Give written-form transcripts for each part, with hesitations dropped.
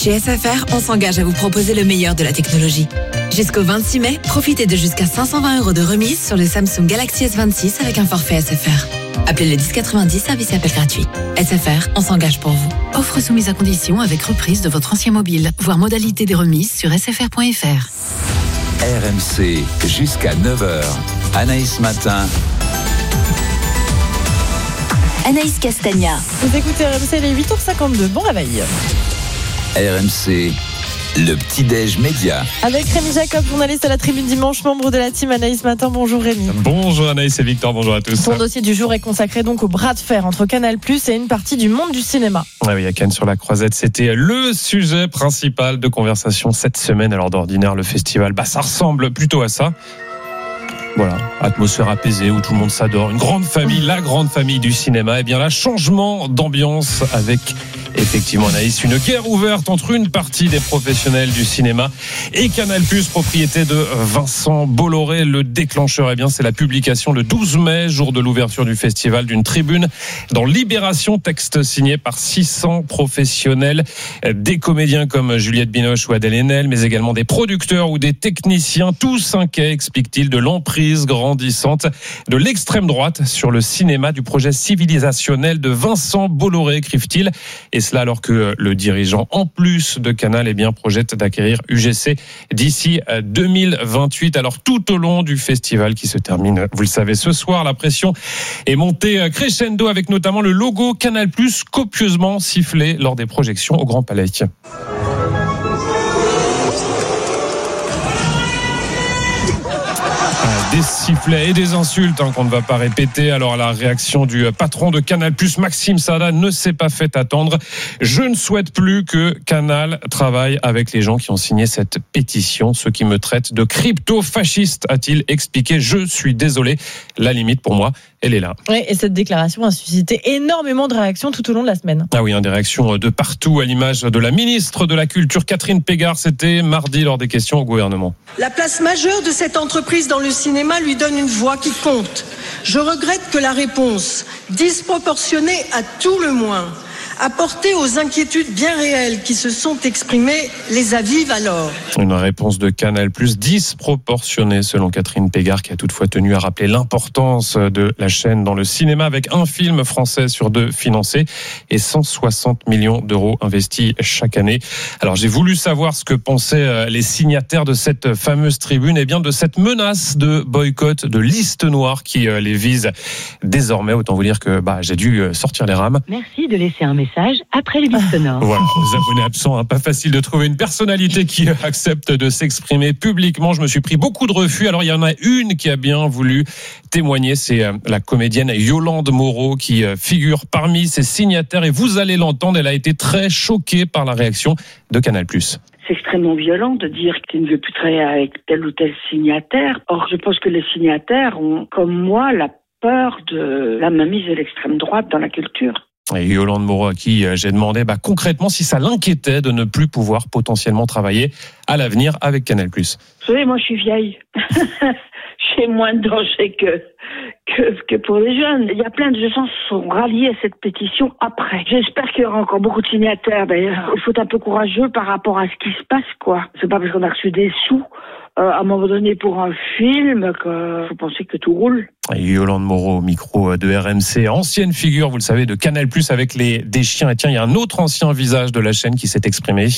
Chez SFR, on s'engage à vous proposer le meilleur de la technologie. Jusqu'au 26 mai, profitez de jusqu'à 520 € de remise sur le Samsung Galaxy S26 avec un forfait SFR. Appelez le 1090, service et appel gratuit. SFR, on s'engage pour vous. Offre soumise à condition avec reprise de votre ancien mobile. Voir modalité des remises sur sfr.fr. RMC, jusqu'à 9h. Anaïs Matin. Anaïs Castagna. Vous écoutez RMC, il est 8h52. Bon réveil. RMC, le petit-déj média. Avec Rémi Jacob, journaliste à la Tribune Dimanche, membre de la team Anaïs Matin. Bonjour Rémi. Bonjour Anaïs et Victor, bonjour à tous. Son dossier du jour est consacré donc au bras de fer entre Canal+ et une partie du monde du cinéma. Ah oui, à Cannes sur la Croisette, c'était le sujet principal de conversation cette semaine. Alors d'ordinaire, le festival, ça ressemble plutôt à ça. Voilà, atmosphère apaisée où tout le monde s'adore, une grande famille, la grande famille du cinéma. Et bien là, changement d'ambiance avec effectivement Anaïs, une guerre ouverte entre une partie des professionnels du cinéma et Canal+, propriété de Vincent Bolloré. Le déclencheur, c'est la publication le 12 mai, jour de l'ouverture du festival, d'une tribune dans Libération, texte signé par 600 professionnels, des comédiens comme Juliette Binoche ou Adèle Haenel, mais également des producteurs ou des techniciens, tous inquiets, explique-t-il, de l'emprise grandissante de l'extrême droite sur le cinéma, du projet civilisationnel de Vincent Bolloré, écrivent-ils. Et cela alors que le dirigeant, en plus de Canal, projette d'acquérir UGC d'ici 2028. Alors tout au long du festival qui se termine, vous le savez, ce soir, la pression est montée crescendo avec notamment le logo Canal+, copieusement sifflé lors des projections au Grand Palais. Des sifflets et des insultes qu'on ne va pas répéter. Alors la réaction du patron de Canal+, Maxime Saada, ne s'est pas fait attendre. Je ne souhaite plus que Canal travaille avec les gens qui ont signé cette pétition, ceux qui me traitent de crypto-fasciste, a-t-il expliqué. Je suis désolé, la limite pour moi, elle est là. Oui, et cette déclaration a suscité énormément de réactions tout au long de la semaine. Ah oui, des réactions de partout, à l'image de la ministre de la Culture, Catherine Pégard. C'était mardi lors des questions au gouvernement. La place majeure de cette entreprise dans le cinéma lui donne une voix qui compte. Je regrette que la réponse, disproportionnée à tout le moins, apportée aux inquiétudes bien réelles qui se sont exprimées, les avive alors. Une réponse de Canal+, disproportionnée selon Catherine Pégard, qui a toutefois tenu à rappeler l'importance de la chaîne dans le cinéma, avec un film français sur 2 financé et 160 millions d'euros investis chaque année. Alors j'ai voulu savoir ce que pensaient les signataires de cette fameuse tribune, de cette menace de boycott, de liste noire qui les vise désormais. Autant vous dire que j'ai dû sortir les rames. Merci de laisser un message après le bip sonore. Voilà, les abonnés absents, pas facile de trouver une personnalité qui accepte de s'exprimer publiquement. Je me suis pris beaucoup de refus. Alors il y en a une qui a bien voulu témoigner, c'est la comédienne Yolande Moreau qui figure parmi ces signataires, et vous allez l'entendre, elle a été très choquée par la réaction de Canal+. C'est extrêmement violent de dire qu'il ne veut plus travailler avec tel ou tel signataire. Or, je pense que les signataires ont, comme moi, la peur de la mainmise de l'extrême droite dans la culture. Et Yolande Moreau, à qui j'ai demandé concrètement si ça l'inquiétait de ne plus pouvoir potentiellement travailler à l'avenir avec Canal+. Vous savez, moi je suis vieille. J'ai moins de danger que pour les jeunes. Il y a plein de gens qui sont ralliés à cette pétition après. J'espère qu'il y aura encore beaucoup de signataires. D'ailleurs, il faut être un peu courageux par rapport à ce qui se passe, quoi. C'est pas parce qu'on a reçu des sous à un moment donné pour un film qu'il faut penser que tout roule. Et Yolande Moreau au micro de RMC, ancienne figure, vous le savez, de Canal+, avec des chiens. Et tiens, il y a un autre ancien visage de la chaîne qui s'est exprimé.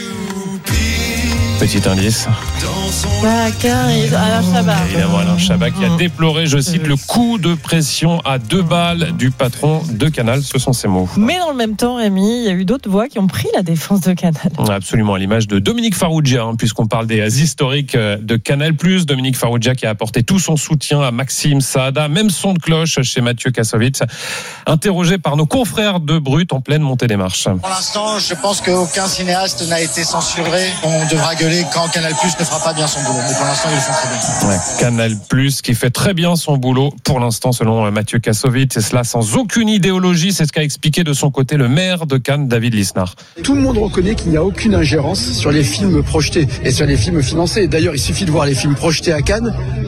Petit indice. Alain Chabat. Évidemment, Alain Chabat qui a déploré, je cite, le coup de pression à 2 balles du patron de Canal. Ce sont ses mots. Mais dans le même temps, Rémi, il y a eu d'autres voix qui ont pris la défense de Canal. Absolument, à l'image de Dominique Farrugia, puisqu'on parle des historiques de Canal+. Dominique Farrugia qui a apporté tout son soutien à Maxime Saada, même son de cloche chez Mathieu Kassovitz, interrogé par nos confrères de Brut en pleine montée des marches. Pour l'instant, je pense qu'aucun cinéaste n'a été censuré. On devra gueuler quand Canal+ ne fera pas bien son boulot. Mais pour l'instant, ils le font très bien. Ouais, Canal+ qui fait très bien son boulot pour l'instant, selon Mathieu Kassovitz, et cela sans aucune idéologie. C'est ce qu'a expliqué de son côté le maire de Cannes, David Lisnard. Tout le monde reconnaît qu'il n'y a aucune ingérence sur les films projetés et sur les films financés. D'ailleurs, il suffit de voir les films projetés à Cannes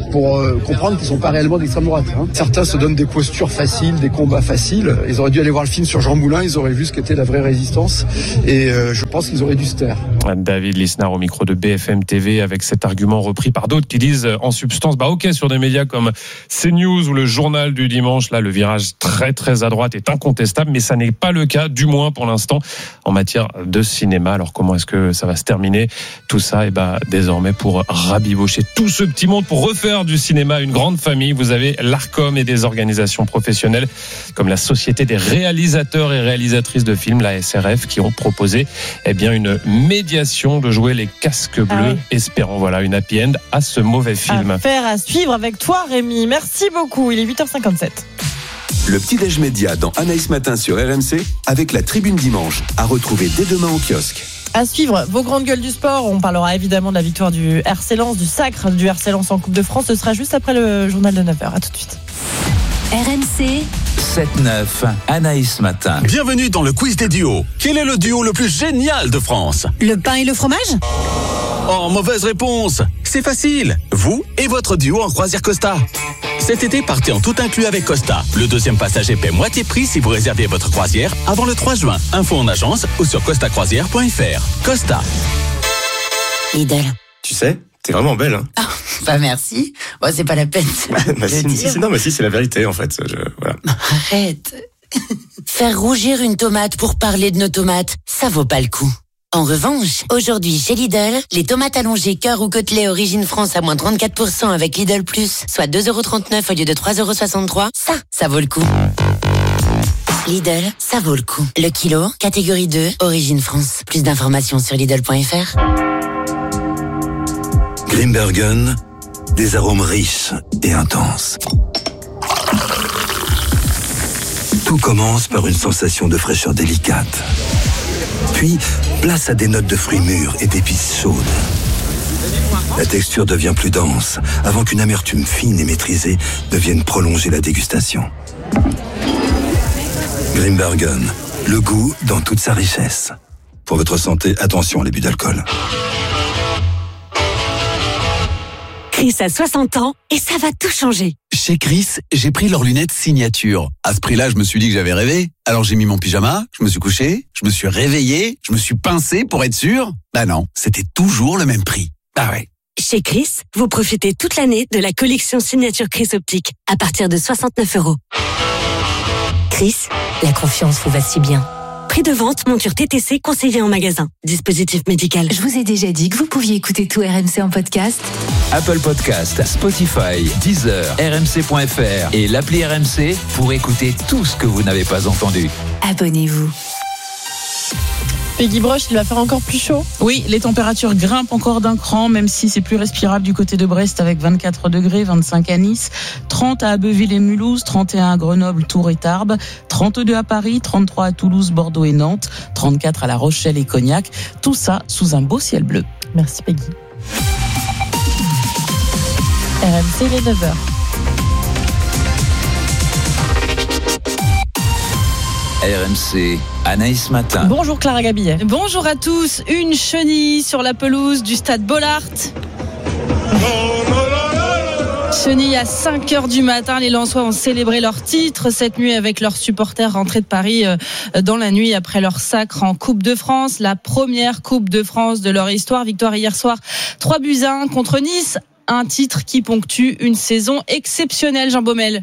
pour comprendre qu'ils sont pas réellement d'extrême droite. Certains se donnent des postures faciles, des combats faciles. Ils auraient dû aller voir le film sur Jean Moulin, ils auraient vu ce qu'était la vraie résistance. Et je pense qu'ils auraient dû se taire. David Lisnard au micro de BFM TV avec cet argument repris par d'autres qui disent en substance, ok, sur des médias comme CNews ou le Journal du Dimanche, là le virage très très à droite est incontestable, mais ça n'est pas le cas, du moins pour l'instant, en matière de cinéma. Alors comment est-ce que ça va se terminer tout ça? Désormais pour rabibocher tout ce petit monde, pour refaire du cinéma une grande famille, vous avez l'ARCOM et des organisations professionnelles comme la Société des réalisateurs et réalisatrices de films, la SRF, qui ont proposé une médiation de jouer les casques bleus, espérant une happy end à ce mauvais film. Affaire à suivre avec toi, Rémi. Merci beaucoup. Il est 8h57. Le petit-déj média dans Anaïs Matin sur RMC avec la Tribune Dimanche, à retrouver dès demain au kiosque. À suivre, vos grandes gueules du sport. On parlera évidemment de la victoire du RC Lens, du sacre du RC Lens en Coupe de France. Ce sera juste après le journal de 9h. À tout de suite. RMC 7-9, Anaïs Matin. Bienvenue dans le quiz des duos. Quel est le duo le plus génial de France? Le pain et le fromage? Oh, mauvaise réponse. C'est facile. Vous et votre duo en croisière Costa. Cet été, partez en tout inclus avec Costa. Le deuxième passager paie moitié prix si vous réservez votre croisière avant le 3 juin. Info en agence ou sur costacroisière.fr. Costa. Lidl. Tu sais, t'es vraiment belle. Merci. C'est pas la peine. Si, c'est la vérité en fait. Voilà. Arrête. Faire rougir une tomate pour parler de nos tomates, ça vaut pas le coup. En revanche, aujourd'hui chez Lidl, les tomates allongées cœur ou côtelées origine France à moins 34% avec Lidl Plus, soit 2,39€ au lieu de 3,63€, ça vaut le coup. Lidl, ça vaut le coup. Le kilo, catégorie 2, origine France. Plus d'informations sur Lidl.fr. Grimbergen, des arômes riches et intenses. Tout commence par une sensation de fraîcheur délicate. Puis, place à des notes de fruits mûrs et d'épices chaudes. La texture devient plus dense, avant qu'une amertume fine et maîtrisée ne vienne prolonger la dégustation. Grimbergen, le goût dans toute sa richesse. Pour votre santé, attention à l'abus d'alcool. Chris a 60 ans et ça va tout changer. Chez Chris, j'ai pris leurs lunettes signature. À ce prix-là, je me suis dit que j'avais rêvé. Alors j'ai mis mon pyjama, je me suis couché, je me suis réveillé, je me suis pincé pour être sûr. Non, c'était toujours le même prix. Ah ouais. Chez Chris, vous profitez toute l'année de la collection signature Chris Optique à partir de 69€. Chris, la confiance vous va si bien. Prix de vente, monture TTC conseillé en magasin. Dispositif médical. Je vous ai déjà dit que vous pouviez écouter tout RMC en podcast. Apple Podcast, Spotify, Deezer, RMC.fr et l'appli RMC pour écouter tout ce que vous n'avez pas entendu. Abonnez-vous. Peggy Broche, il va faire encore plus chaud. Oui, les températures grimpent encore d'un cran, même si c'est plus respirable du côté de Brest avec 24 degrés, 25 à Nice, 30 à Abbeville et Mulhouse, 31 à Grenoble, Tours et Tarbes, 32 à Paris, 33 à Toulouse, Bordeaux et Nantes, 34 à La Rochelle et Cognac. Tout ça sous un beau ciel bleu. Merci Peggy. RMC, les 9h. RMC, Anaïs Matin. Bonjour Clara Gabillet. Bonjour à tous. Une chenille sur la pelouse du stade Bollaert. Chenille à 5h du matin. Les Lensois ont célébré leur titre cette nuit avec leurs supporters rentrés de Paris dans la nuit après leur sacre en Coupe de France. La première Coupe de France de leur histoire. Victoire hier soir 3-1 contre Nice. Un titre qui ponctue une saison exceptionnelle, Jean Baumel.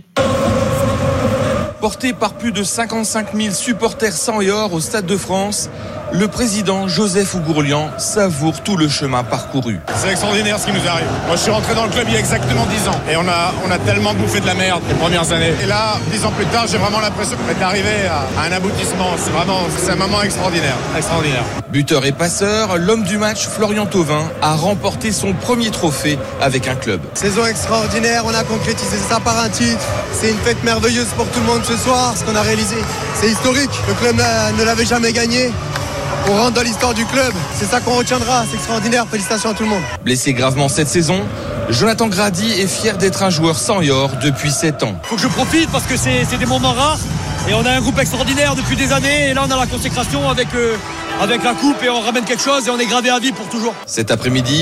Porté par plus de 55 000 supporters sang et or au Stade de France, le président Joseph Ougourlian savoure tout le chemin parcouru. C'est extraordinaire ce qui nous arrive. Moi je suis rentré dans le club il y a exactement 10 ans et on a tellement bouffé de la merde les premières années. Et là, 10 ans plus tard, j'ai vraiment l'impression d'être arrivé à un aboutissement. C'est un moment extraordinaire. Buteur et passeur, l'homme du match Florian Thauvin a remporté son premier trophée avec un club. Saison extraordinaire, on a concrétisé ça par un titre. C'est une fête merveilleuse pour tout le monde ce soir, ce qu'on a réalisé. C'est historique, le club ne l'avait jamais gagné. On rentre dans l'histoire du club, c'est ça qu'on retiendra, c'est extraordinaire, félicitations à tout le monde. Blessé gravement cette saison, Jonathan Grady est fier d'être un joueur sang et or depuis 7 ans. Faut que je profite parce que c'est des moments rares et on a un groupe extraordinaire depuis des années et là on a la consécration avec la coupe et on ramène quelque chose et on est gravé à vie pour toujours. Cet après-midi,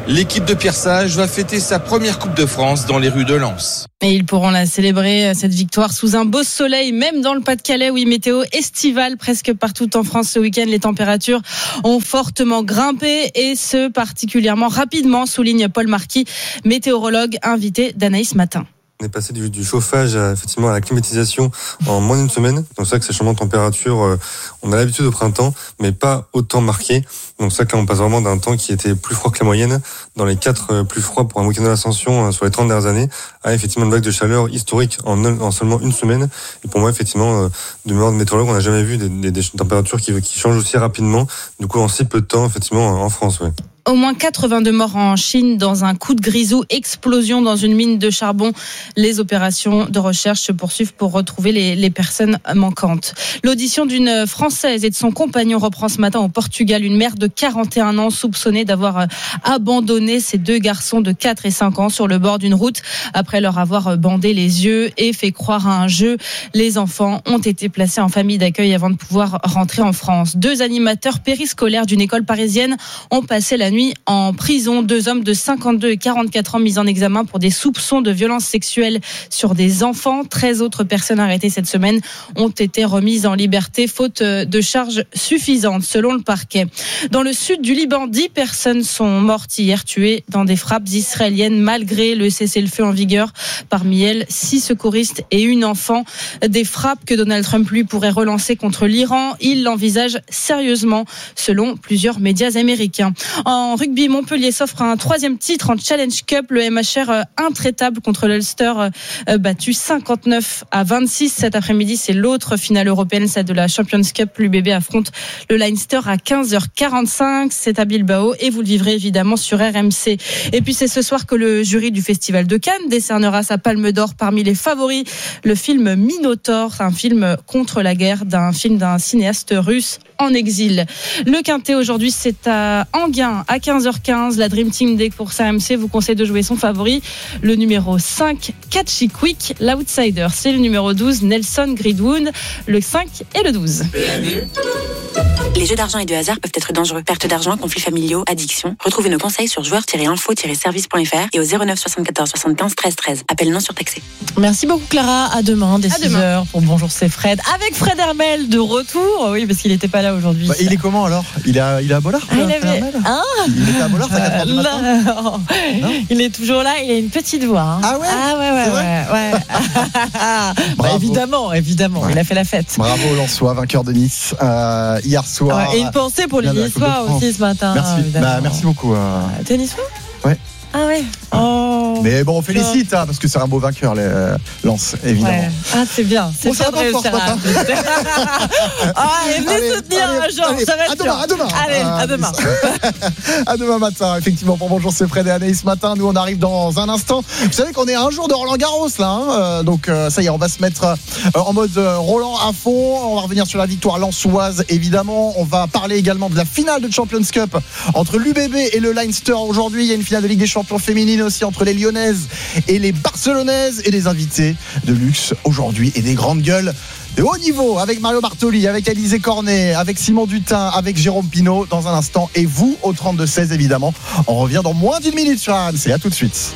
L'équipe de Pierre Sage va fêter sa première Coupe de France dans les rues de Lens. Et ils pourront la célébrer, cette victoire, sous un beau soleil, même dans le Pas-de-Calais, où météo estivale presque partout en France ce week-end. Les températures ont fortement grimpé et ce particulièrement rapidement, souligne Paul Marquis, météorologue invité d'Anaïs Matin. On est passé du chauffage effectivement à la climatisation en moins d'une semaine. Donc c'est vrai que ces changements de température, on a l'habitude au printemps, mais pas autant marqué. Donc c'est vrai que là on passe vraiment d'un temps qui était plus froid que la moyenne, dans les 4 plus froids pour un week-end de l'Ascension sur les 30 dernières années, à effectivement une vague de chaleur historique en seulement une semaine. Et pour moi effectivement, de mémoire de météorologue, on n'a jamais vu des températures qui changent aussi rapidement, du coup en si peu de temps effectivement en France. Ouais. Au moins 82 morts en Chine dans un coup de grisou, explosion dans une mine de charbon. Les opérations de recherche se poursuivent pour retrouver les personnes manquantes. L'audition d'une Française et de son compagnon reprend ce matin au Portugal. Une mère de 41 ans soupçonnée d'avoir abandonné ses 2 garçons de 4 et 5 ans sur le bord d'une route après leur avoir bandé les yeux et fait croire à un jeu. Les enfants ont été placés en famille d'accueil avant de pouvoir rentrer en France. 2 animateurs périscolaires d'une école parisienne ont passé la nuit en prison. 2 hommes de 52 et 44 ans mis en examen pour des soupçons de violences sexuelles sur des enfants. 13 autres personnes arrêtées cette semaine ont été remises en liberté faute de charges suffisantes selon le parquet. Dans le sud du Liban, 10 personnes sont mortes hier, tuées dans des frappes israéliennes malgré le cessez-le-feu en vigueur. Parmi elles, 6 secouristes et une enfant. Des frappes que Donald Trump lui pourrait relancer contre l'Iran. Il l'envisage sérieusement selon plusieurs médias américains. En rugby, Montpellier s'offre un 3e titre en Challenge Cup. Le MHR intraitable contre l'Ulster, battu 59-26. Cet après-midi, c'est l'autre finale européenne, celle de la Champions Cup. L'UBB affronte le Leinster à 15h45. C'est à Bilbao et vous le vivrez évidemment sur RMC. Et puis c'est ce soir que le jury du Festival de Cannes décernera sa Palme d'Or. Parmi les favoris, le film Minotaur, un film contre la guerre, d'un cinéaste russe en exil. Le Quintet aujourd'hui, c'est à Enghien à 15h15. La Dream Team des courses AMC vous conseille de jouer son favori, le numéro 5, Catchy Quick. L'outsider, c'est le numéro 12, Nelson Gridwood. Le 5 et le 12. Les jeux d'argent et de hasard peuvent être dangereux. Perte d'argent, conflits familiaux, addiction. Retrouvez nos conseils sur joueurs-info-service.fr et au 09 74 75 13 13. Appel non surtaxé. Merci beaucoup Clara. À demain dès 6h pour Bonjour c'est Fred. Avec Fred Hermel de retour. Oui, parce qu'il n'était pas là aujourd'hui. Il est comment alors ? Il est à Bollard ? Il était à Bollard, à 4h du matin ? Non. Il est toujours là, il a une petite voix. Ah ouais. Bah, évidemment, ouais. Il a fait la fête. Bravo Lensois, vainqueur de Nice hier soir. Et une pensée pour les Niçois aussi ce matin. Merci beaucoup. T'es Niçois ? Ouais. Ah ouais. Oh. Mais bon, on félicite parce que c'est un beau vainqueur, Lens, évidemment. Ouais. Ah, c'est bien. C'est bien de réussir. Et venez soutenir Jean, ça va être dur. À demain. Allez, à demain. À demain matin, effectivement, pour Bonjour c'est Fred et Anaïs ce matin. Nous, on arrive dans un instant. Vous savez qu'on est à un jour de Roland Garros, là. Donc, ça y est, on va se mettre en mode Roland à fond. On va revenir sur la victoire lensoise, évidemment. On va parler également de la finale de Champions Cup entre l'UBB et le Leinster. Aujourd'hui, il y a une finale de Ligue des Champions féminine aussi entre les Lyonnaises et les Barcelonaises, et des invités de luxe aujourd'hui et des grandes gueules de haut niveau avec Mario Bartoli, avec Alizé Cornet, avec Simon Dutin, avec Jérôme Pinault dans un instant, et vous au 32-16 évidemment. On revient dans moins d'1 minute sur RMC. À tout de suite.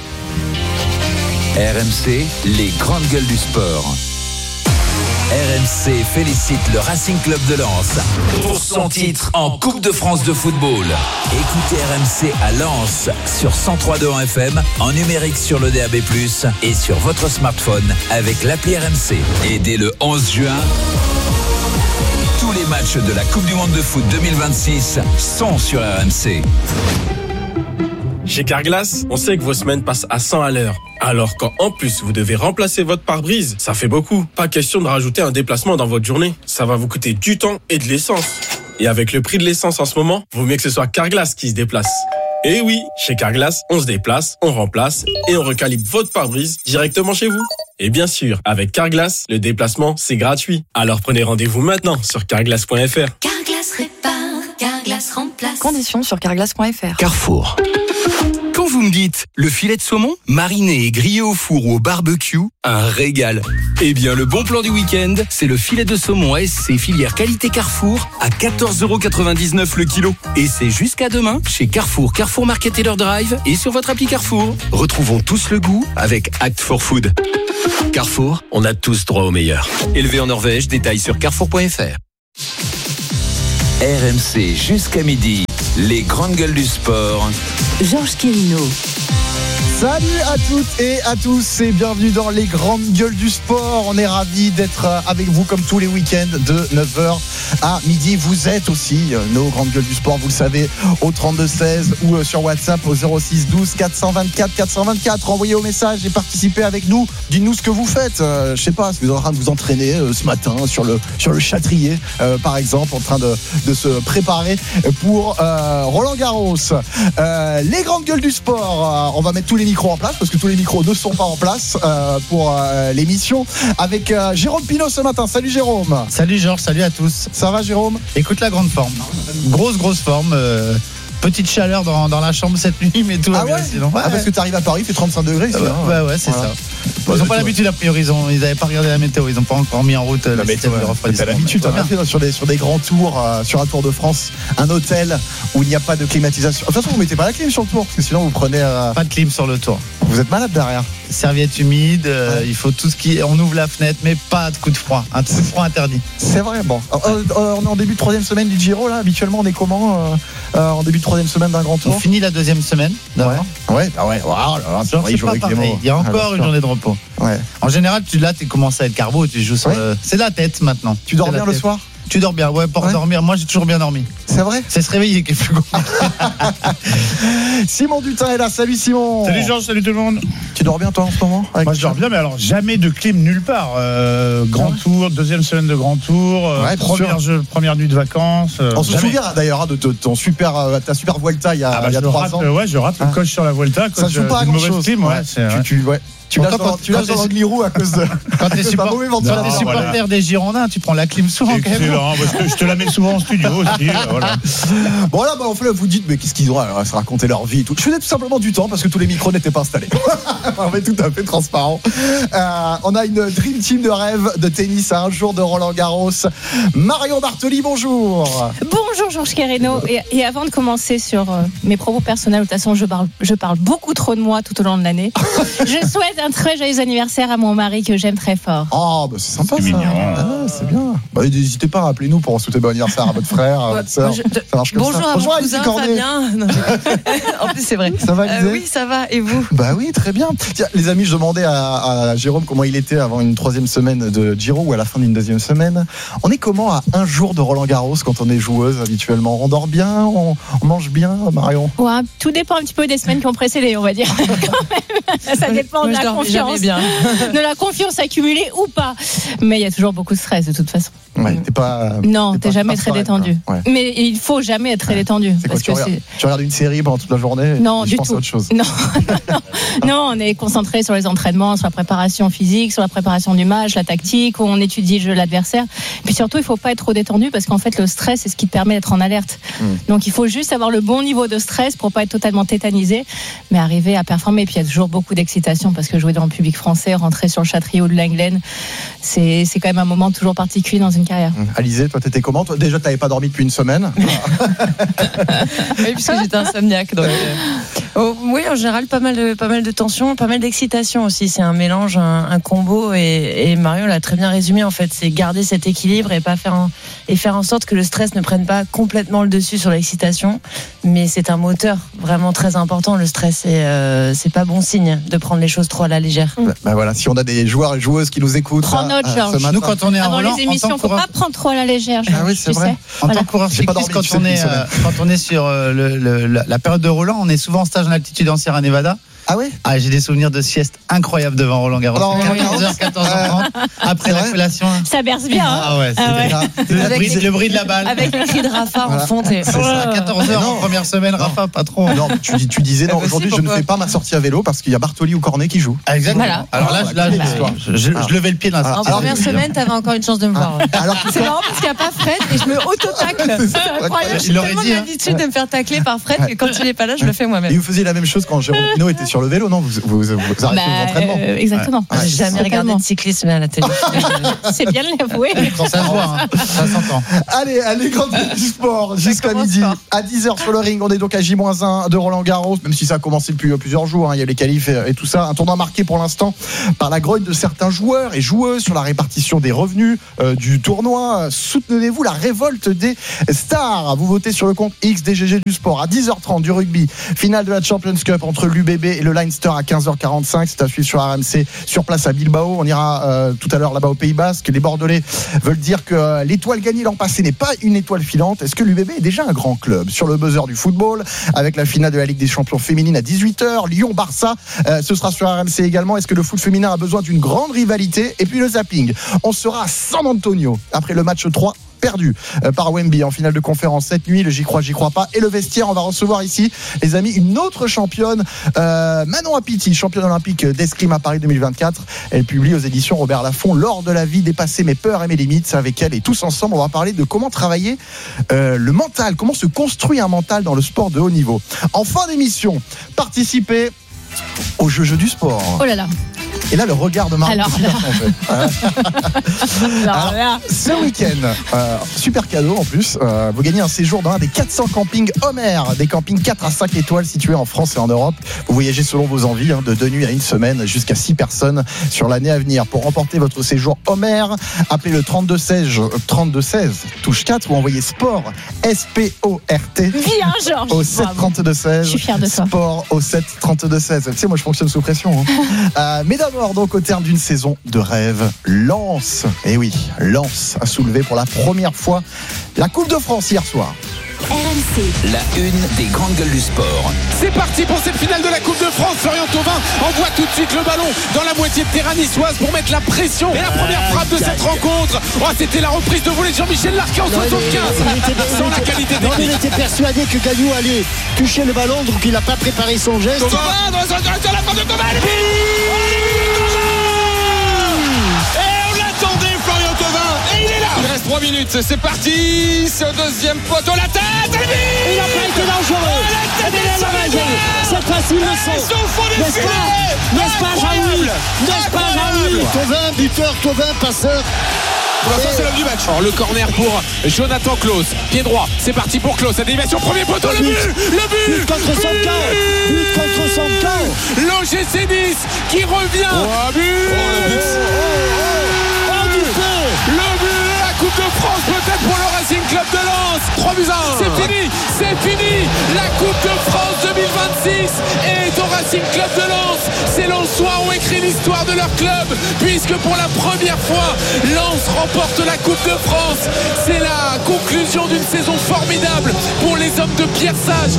RMC, les grandes gueules du sport. RMC félicite le Racing Club de Lens pour son titre en Coupe de France de football. Écoutez RMC à Lens sur 103.2 en FM, en numérique sur le DAB+, et sur votre smartphone avec l'appli RMC. Et dès le 11 juin, tous les matchs de la Coupe du Monde de foot 2026 sont sur RMC. Chez Carglass, on sait que vos semaines passent à 100 à l'heure. Alors quand en plus vous devez remplacer votre pare-brise, ça fait beaucoup. Pas question de rajouter un déplacement dans votre journée. Ça va vous coûter du temps et de l'essence. Et avec le prix de l'essence en ce moment, vaut mieux que ce soit Carglass qui se déplace. Et oui, chez Carglass, on se déplace, on remplace et on recalibre votre pare-brise directement chez vous. Et bien sûr, avec Carglass, le déplacement, c'est gratuit. Alors prenez rendez-vous maintenant sur carglass.fr. Carglass répare, Carglass remplace. Conditions sur carglass.fr. Carrefour. vous me dites. Le filet de saumon, mariné et grillé au four ou au barbecue, un régal. Eh bien, le bon plan du week-end, c'est le filet de saumon ASC filière qualité Carrefour à 14,99€ le kilo. Et c'est jusqu'à demain chez Carrefour, Carrefour Market Taylor Drive et sur votre appli Carrefour. Retrouvons tous le goût avec Act for Food. Carrefour, on a tous droit au meilleur. Élevé en Norvège, détails sur carrefour.fr. RMC jusqu'à midi, les grandes gueules du sport. Georges Quirino. Salut à toutes et à tous et bienvenue dans les grandes gueules du sport. On est ravis d'être avec vous comme tous les week-ends de 9h à midi. Vous êtes aussi nos grandes gueules du sport, vous le savez, au 32-16 ou sur WhatsApp au 06 12 424 424. Envoyez au message et participez avec nous. Dites-nous ce que vous faites. Je sais pas, si vous êtes en train de vous entraîner ce matin sur le Châtrier, par exemple, en train de se préparer pour Roland Garros. Les grandes gueules du sport, on va mettre tous les micros en place parce que tous les micros ne sont pas en place pour l'émission avec Jérôme Pinault ce matin. Salut Jérôme. Salut Georges, salut à tous. Ça va Jérôme? Écoute la grande forme. Grosse forme. Petite chaleur dans la chambre cette nuit, mais tout va bien sinon. Parce que tu arrives à Paris, il fait 35 degrés. Ouais, c'est ça. Ils n'ont pas l'habitude a priori, ils n'avaient pas regardé la météo, ils n'ont pas encore mis en route le système de refroidissement. T'as l'habitude, t'as fait sur des grands tours, sur un Tour de France, un hôtel où il n'y a pas de climatisation. De toute façon, vous mettez pas la clim sur le tour, parce que sinon vous prenez. Pas de clim sur le tour. Vous êtes malade derrière. Serviette humide, il faut tout ce qui. On ouvre la fenêtre, mais pas de coup de froid. Un coup de froid interdit. C'est vrai, bon. On est en début de 3e semaine du Giro, là. Habituellement, on est comment en début de 3e semaine d'un grand tour? On finit la 2e semaine. Ouais. Il y a encore une journée de repos. Ouais. En général, tu commences à être carbo, tu joues sur c'est la tête maintenant. Tu dors bien le soir? Tu dors bien, pour dormir. Moi, j'ai toujours bien dormi. C'est vrai? C'est se réveiller qui est plus compliqué. Simon Dutin est là. Salut Simon. Salut Georges, salut tout le monde. Tu dors bien toi en ce moment? Moi, je dors bien, mais alors jamais de clim nulle part. Grand tour, 2e semaine de grand tour, première nuit de vacances. On se souvient d'ailleurs de ton ta super Vuelta il y a 3 ans. Ouais, je rate le coche sur la Vuelta. Ça joue pas à grand chose. Tu lâches dans l'Angliru à cause de. Quand t'es supporter des Girondins, tu prends la clim souvent. Excellent, je te la mets souvent en studio aussi. Voilà. Bon là, en fait, vous dites, mais qu'est-ce qu'ils ont à se raconter leur vie et tout. Je faisais tout simplement du temps parce que tous les micros n'étaient pas installés. On est tout à fait transparent. On a une dream team de rêve de tennis à un jour de Roland Garros. Marion Bartoli, bonjour. Bonjour Georges Quirino. Et avant de commencer sur mes propos personnels, de toute façon, je parle beaucoup trop de moi tout au long de l'année. Je souhaite un très joyeux anniversaire à mon mari que j'aime très fort. Oh, bah c'est sympa, c'est mignon. C'est bien. Bah, n'hésitez pas à appeler nous pour souhaiter bon anniversaire à votre frère, à votre soeur. Ça marche comme ça. Bonjour à mon cousin Fabien. En plus, c'est vrai. Ça va, oui, ça va. Et vous? Bah oui, très bien. Tiens, les amis, je demandais à Jérôme comment il était avant une 3e semaine de Giro ou à la fin d'une 2e semaine. On est comment à un jour de Roland Garros quand on est joueuse habituellement? On dort bien, on mange bien, Marion? Ouais, tout dépend un petit peu des semaines qui ont précédé, on va dire. Quand même. Ça dépend de la confiance. De la confiance accumulée ou pas. Mais il y a toujours beaucoup de stress de toute façon. Ouais, t'es jamais très détendu. Ouais. Mais il faut jamais être très détendu. Parce que tu regardes une série pendant toute la journée? Non, du tout. À autre chose. Non, on est concentré sur les entraînements, sur la préparation physique, sur la préparation du match, la tactique, où on étudie le jeu de l'adversaire. Puis surtout, il faut pas être trop détendu parce qu'en fait, le stress, c'est ce qui te permet d'être en alerte. Donc, il faut juste avoir le bon niveau de stress pour pas être totalement tétanisé, mais arriver à performer. Et puis, il y a toujours beaucoup d'excitation parce que jouer dans le public français, rentrer sur le Châtrier ou de Langlaine, c'est quand même un moment toujours particulier dans une carrière. Alizé, toi, t'étais comment? Toi, déjà, t'avais pas dormi depuis une semaine? Oui, puisque j'étais insomniaque. Donc, oui, en général, pas mal de tension, pas mal d'excitation aussi. C'est un mélange, un combo. Et Marion l'a très bien résumé, en fait. C'est garder cet équilibre et faire en sorte que le stress ne prenne pas complètement le dessus sur l'excitation. Mais c'est un moteur vraiment très important, le stress. Et c'est pas bon signe de prendre les choses trop à la légère. Bah voilà, si on a des joueurs et joueuses qui nous écoutent. Prends note, Georges. Nous, quand on est avant les émissions, faut pas prendre trop à la légère. Ah oui, c'est vrai. En tant que coureur cycliste, quand on est sur la période de Roland, on est souvent en stage en altitude en Sierra Nevada. Ah ouais? Ah, j'ai des souvenirs de sieste incroyables devant Roland Garros. 14h, 14h30, après la collation. Ça berce bien. Hein. Ah ouais, c'était le bruit de la balle. Avec le cri de Rafa en fond. C'est ça, 14h en première semaine, Rafa, pas trop. Non, tu disais, non, aujourd'hui, je ne fais pas ma sortie à vélo parce qu'il y a Bartoli ou Cornet qui joue. Ah, exactement. Voilà. Alors là, je levais le pied d'un En première semaine, t'avais encore une chance de me voir. C'est marrant parce qu'il n'y a pas Fred et je me auto-tacle. C'est incroyable. J'ai tellement l'habitude de me faire tacler par Fred que quand il n'est pas là, je le fais moi-même. Et vous faisiez la même chose quand Jérôme Pinault était sur le vélo, non? Vous arrêtez vos entraînements. Exactement. J'ai jamais regardé de cyclisme à la télé. C'est bien de l'avouer. Quand ça se voit, ça s'entend. Allez, les grandes du sport jusqu'à midi. À 10h sur le ring, on est donc à J-1 de Roland Garros, même si ça a commencé depuis plusieurs jours. Il y a les qualifs et tout ça. Un tournoi marqué pour l'instant par la grogne de certains joueurs et joueuses sur la répartition des revenus du tournoi. Soutenez-vous la révolte des stars. Vous votez sur le compte XDGG du sport. À 10h30 du rugby, finale de la Champions Cup entre l'UBB et le Leinster à 15h45. C'est à suivre sur RMC, sur place à Bilbao. On ira tout à l'heure là-bas au Pays Basque. Les Bordelais veulent dire que l'étoile gagnée l'an passé n'est pas une étoile filante. Est-ce que l'UBB est déjà un grand club? Sur le buzzer du football, avec la finale de la Ligue des Champions féminine à 18h, Lyon-Barça, ce sera sur RMC également. Est-ce que le foot féminin a besoin d'une grande rivalité? Et puis le zapping, on sera à San Antonio après le match 3 perdu par Wemby en finale de conférence cette nuit. Le j'y crois pas. Et le vestiaire, on va recevoir ici, les amis, une autre championne, Manon Apiti, championne olympique d'escrime à Paris 2024. Elle publie aux éditions Robert Laffont Lors de la vie, dépasser mes peurs et mes limites. C'est avec elle et tous ensemble, on va parler de comment travailler le mental, comment se construit un mental dans le sport de haut niveau. En fin d'émission, participez au jeu du sport. Oh là là. Et là, le regard de Marc. Alors ce week-end, super cadeau en plus. Vous gagnez un séjour dans un des 400 campings Homer, des campings 4 à 5 étoiles situés en France et en Europe. Vous voyagez selon vos envies, de 2 nuits à 1 semaine, jusqu'à 6 personnes sur l'année à venir. Pour remporter votre séjour Homer, appelez le 3216 touche 4 ou envoyez sport S-P-O-R-T bien, Georges, au 73216. Je suis fier de toi. Sport au 73216. Tu sais, moi je fonctionne sous pression. Mais d'abord, donc au terme d'une saison de rêve, Lens, Lens a soulevé pour la première fois la Coupe de France hier soir. RMC, la une des grandes gueules du sport. C'est parti pour cette finale de la Coupe de France. Florian Thauvin envoie tout de suite le ballon dans la moitié de terrain niçoise pour mettre la pression. Et la première frappe de cette rencontre, c'était la reprise de volée de Jean-Michel Larquet en 75. Sans la qualité technique. Il était persuadé que Gagnou allait toucher le ballon, donc il n'a pas préparé son geste. Thauvin dans la direction de la frappe de Thauvin. Florian Thauvin, et il est là. Il reste 3 minutes, c'est parti. C'est au deuxième poteau, la tête. Il n'a pas été dangereux. Cette fois-ci, il le sent. N'est-ce pas, Jean-Louis? Thauvin, buteur, Thauvin, passeur. Pour l'instant, c'est l'homme du match. Alors, le corner pour Jonathan Claus. Pied droit, c'est parti pour Claus. La déviation, premier poteau, le but. But contre son camp. L'OGC Nice qui revient. Le but de la Coupe de France peut-être pour le Racing Club de Lens. 3-1. C'est fini. La Coupe de France 2026 est au Racing Club de Lens. Ces Lensois ont écrit l'histoire de leur club puisque pour la première fois Lens remporte la Coupe de France. C'est la conclusion d'une saison formidable pour les hommes de Pierre Sage.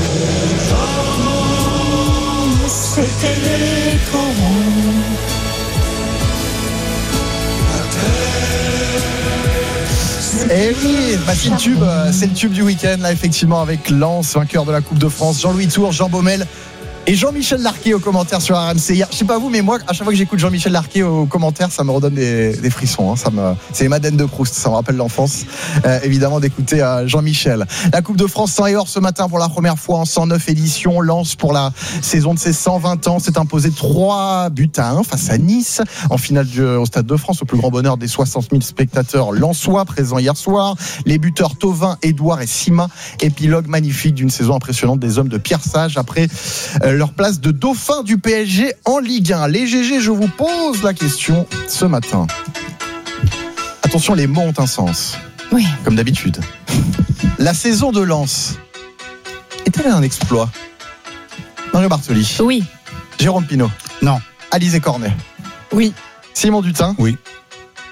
Et oui, c'est le tube du week-end là effectivement avec Lens, vainqueur de la Coupe de France, Jean-Louis Tour, Jean Baumel et Jean-Michel Larquet aux commentaires sur RMC. Je sais pas vous, mais moi, à chaque fois que j'écoute Jean-Michel Larquet aux commentaires, ça me redonne des frissons. C'est les Madeleines de Proust. Ça me rappelle l'enfance, évidemment, d'écouter Jean-Michel. La Coupe de France sans et or ce matin pour la première fois en 109 éditions. Lens pour la saison de ses 120 ans s'est imposé 3-1 face à Nice en finale au Stade de France, au plus grand bonheur des 60 000 spectateurs lensois présents hier soir. Les buteurs Thauvin, Edouard et Sima. Épilogue magnifique d'une saison impressionnante des hommes de Pierre Sage après leur place de dauphin du PSG en Ligue 1. Les GG, je vous pose la question ce matin. Attention, les mots ont un sens. Oui. Comme d'habitude. La saison de Lens est-elle un exploit? Mario Bartoli. Oui. Jérôme Pinault. Non. Alizé Cornet. Oui. Simon Dutin. Oui.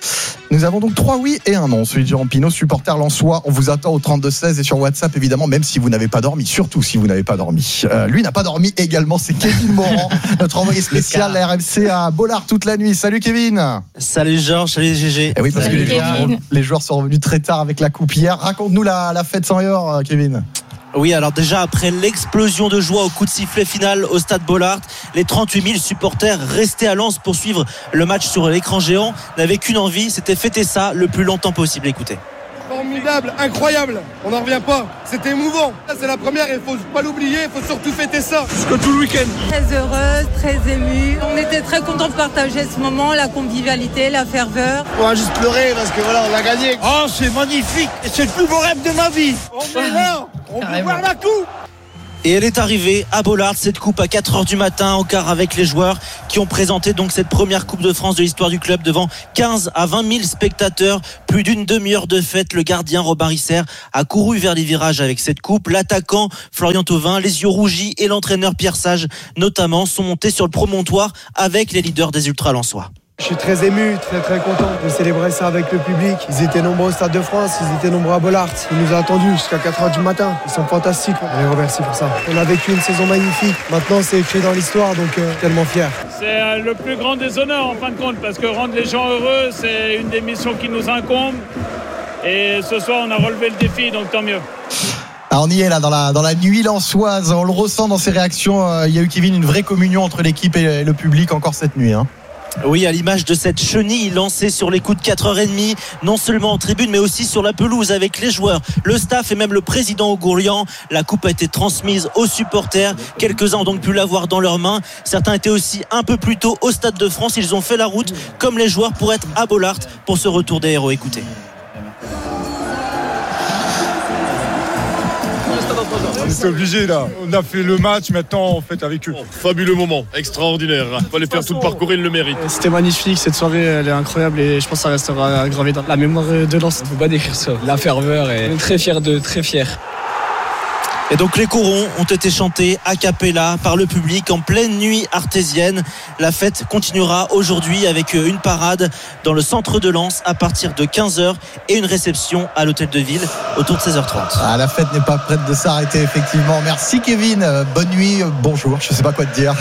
Nous avons donc 3 oui et un non. Celui de Jérôme Pinault, supporter lensois. On vous attend au 32-16 et sur WhatsApp, évidemment, même si vous n'avez pas dormi. Surtout si vous n'avez pas dormi. Lui n'a pas dormi également. C'est Kevin Morand, notre envoyé spécial à RMC à Bollard toute la nuit. Salut Kevin. Salut Georges, salut GG. Et oui, parce que les joueurs sont revenus très tard avec la coupe hier. Raconte-nous la fête sans heure, Kevin. Oui, alors déjà après l'explosion de joie au coup de sifflet final au stade Bollard, les 38 000 supporters restés à Lens pour suivre le match sur l'écran géant n'avaient qu'une envie, c'était fêter ça le plus longtemps possible. Écoutez. Formidable, incroyable, on n'en revient pas, c'était émouvant. Là c'est la première et il faut pas l'oublier, il faut surtout fêter ça. Jusqu'à tout le week-end. Très heureuse, très émue. On était très contents de partager ce moment, la convivialité, la ferveur. On va juste pleurer parce que voilà, on a gagné. Oh, c'est magnifique, c'est le plus beau rêve de ma vie. On est là, on veut voir la coupe. Et elle est arrivée à Bollard, cette coupe à 4h du matin, en quart avec les joueurs qui ont présenté donc cette première Coupe de France de l'histoire du club devant 15 à 20 000 spectateurs. Plus d'une demi-heure de fête, le gardien Robin Risser a couru vers les virages avec cette coupe. L'attaquant Florian Thauvin, les yeux rougis, et l'entraîneur Pierre Sage notamment sont montés sur le promontoire avec les leaders des ultra-lensois. Je suis très ému, très très content de célébrer ça avec le public. Ils étaient nombreux au Stade de France, ils étaient nombreux à Bollard. Ils nous ont attendus jusqu'à 4h du matin. Ils sont fantastiques, on les remercie pour ça. On a vécu une saison magnifique. Maintenant c'est écrit dans l'histoire, donc tellement fier. C'est le plus grand des honneurs en fin de compte, parce que rendre les gens heureux, c'est une des missions qui nous incombe. Et ce soir on a relevé le défi, donc tant mieux. Ah, on y est là dans la nuit lensoise, on le ressent dans ses réactions. Il y a eu, Kevin, une vraie communion entre l'équipe et le public encore cette nuit. Oui, à l'image de cette chenille lancée sur les coups de 4h30, non seulement en tribune mais aussi sur la pelouse avec les joueurs, le staff et même le président Augourlian. La coupe a été transmise aux supporters. Quelques-uns ont donc pu l'avoir dans leurs mains. Certains étaient aussi un peu plus tôt au Stade de France. Ils ont fait la route comme les joueurs pour être à Bollard pour ce retour des héros. Écoutez. C'est obligé là. On a fait le match, maintenant on fait avec eux. Fabuleux moment, extraordinaire. Il fallait faire tout le parcours, il le mérite. C'était magnifique, cette soirée elle est incroyable et je pense que ça restera gravé dans la mémoire de Lens. On ne peut pas décrire ça. La ferveur et très fier très fier. Et donc les corons ont été chantés a cappella par le public en pleine nuit artésienne. La fête continuera aujourd'hui avec une parade dans le centre de Lens à partir de 15h et une réception à l'hôtel de ville autour de 16h30. Ah, la fête n'est pas prête de s'arrêter, effectivement. Merci Kevin, bonne nuit, bonjour, je ne sais pas quoi te dire.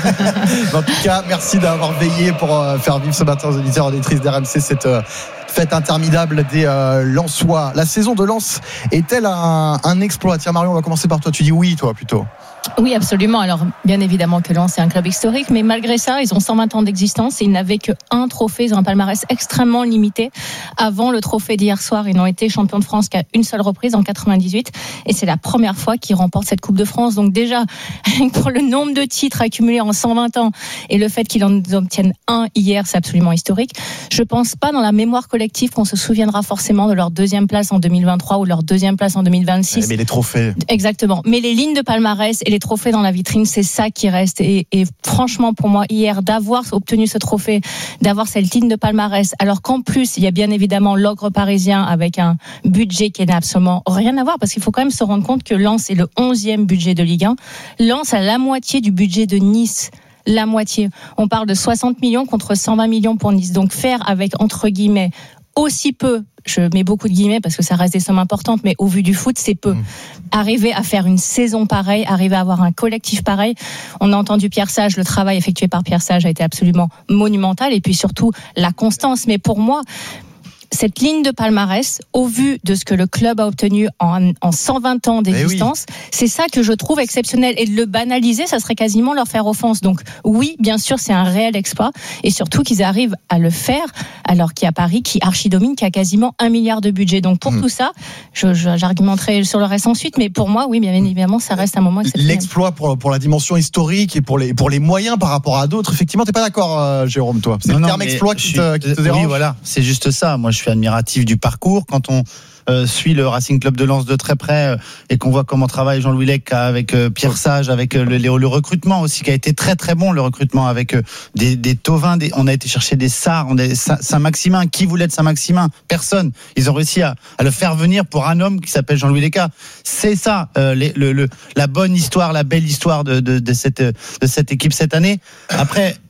En tout cas, merci d'avoir veillé pour faire vivre ce matin aux auditeurs et auditrices d'RMC cette fête interminable des Lensois. La saison de Lens est-elle un exploit? Tiens Marion, on va commencer par toi. Tu dis oui, toi, plutôt. Oui, absolument. Alors, bien évidemment que Lens est un club historique, mais malgré ça, ils ont 120 ans d'existence et ils n'avaient qu'un trophée. Ils ont un palmarès extrêmement limité. Avant le trophée d'hier soir, ils n'ont été champions de France qu'à une seule reprise, en 98. Et c'est la première fois qu'ils remportent cette Coupe de France. Donc déjà, pour le nombre de titres accumulés en 120 ans et le fait qu'ils en obtiennent un hier, c'est absolument historique. Je pense pas dans la mémoire collective qu'on se souviendra forcément de leur deuxième place en 2023 ou leur deuxième place en 2026. Mais les trophées. Exactement. Mais les lignes de palmarès et les trophées dans la vitrine, c'est ça qui reste. Et franchement, pour moi, hier, d'avoir obtenu ce trophée, d'avoir cette ligne de palmarès, alors qu'en plus, il y a bien évidemment l'ogre parisien avec un budget qui n'a absolument rien à voir, parce qu'il faut quand même se rendre compte que Lens est le 11e budget de Ligue 1. Lens a la moitié du budget de Nice. La moitié. On parle de 60 millions contre 120 millions pour Nice. Donc faire avec, entre guillemets, aussi peu, je mets beaucoup de guillemets parce que ça reste des sommes importantes, mais au vu du foot, c'est peu. Arriver à faire une saison pareille, arriver à avoir un collectif pareil. On a entendu Pierre Sage, le travail effectué par Pierre Sage a été absolument monumental, et puis surtout la constance. Mais pour moi, cette ligne de palmarès, au vu de ce que le club a obtenu en 120 ans d'existence, c'est ça que je trouve exceptionnel. Et de le banaliser, ça serait quasiment leur faire offense. Donc oui, bien sûr, c'est un réel exploit. Et surtout qu'ils arrivent à le faire, alors qu'il y a Paris qui archidomine, qui a quasiment 1 milliard de budget. Donc pour tout ça, j'argumenterai sur le reste ensuite. Mais pour moi, oui, bien évidemment, ça reste un moment exceptionnel. L'exploit pour la dimension historique et pour les moyens par rapport à d'autres. Effectivement, t'es pas d'accord, Jérôme, toi? C'est le terme exploit qui te dérange? Oui, voilà, c'est juste ça. Moi, je suis admiratif du parcours. Quand on suit le Racing Club de Lens de très près et qu'on voit comment travaille Jean-Louis Lec avec Pierre Sage, avec le recrutement aussi qui a été très très bon, le recrutement avec des Thauvin, on a été chercher des Sarr, Saint-Maximin. Qui voulait de Saint-Maximin? Personne. Ils ont réussi à le faire venir pour un homme qui s'appelle Jean-Louis Leca. C'est ça la bonne histoire, la belle histoire de cette équipe cette année. Après,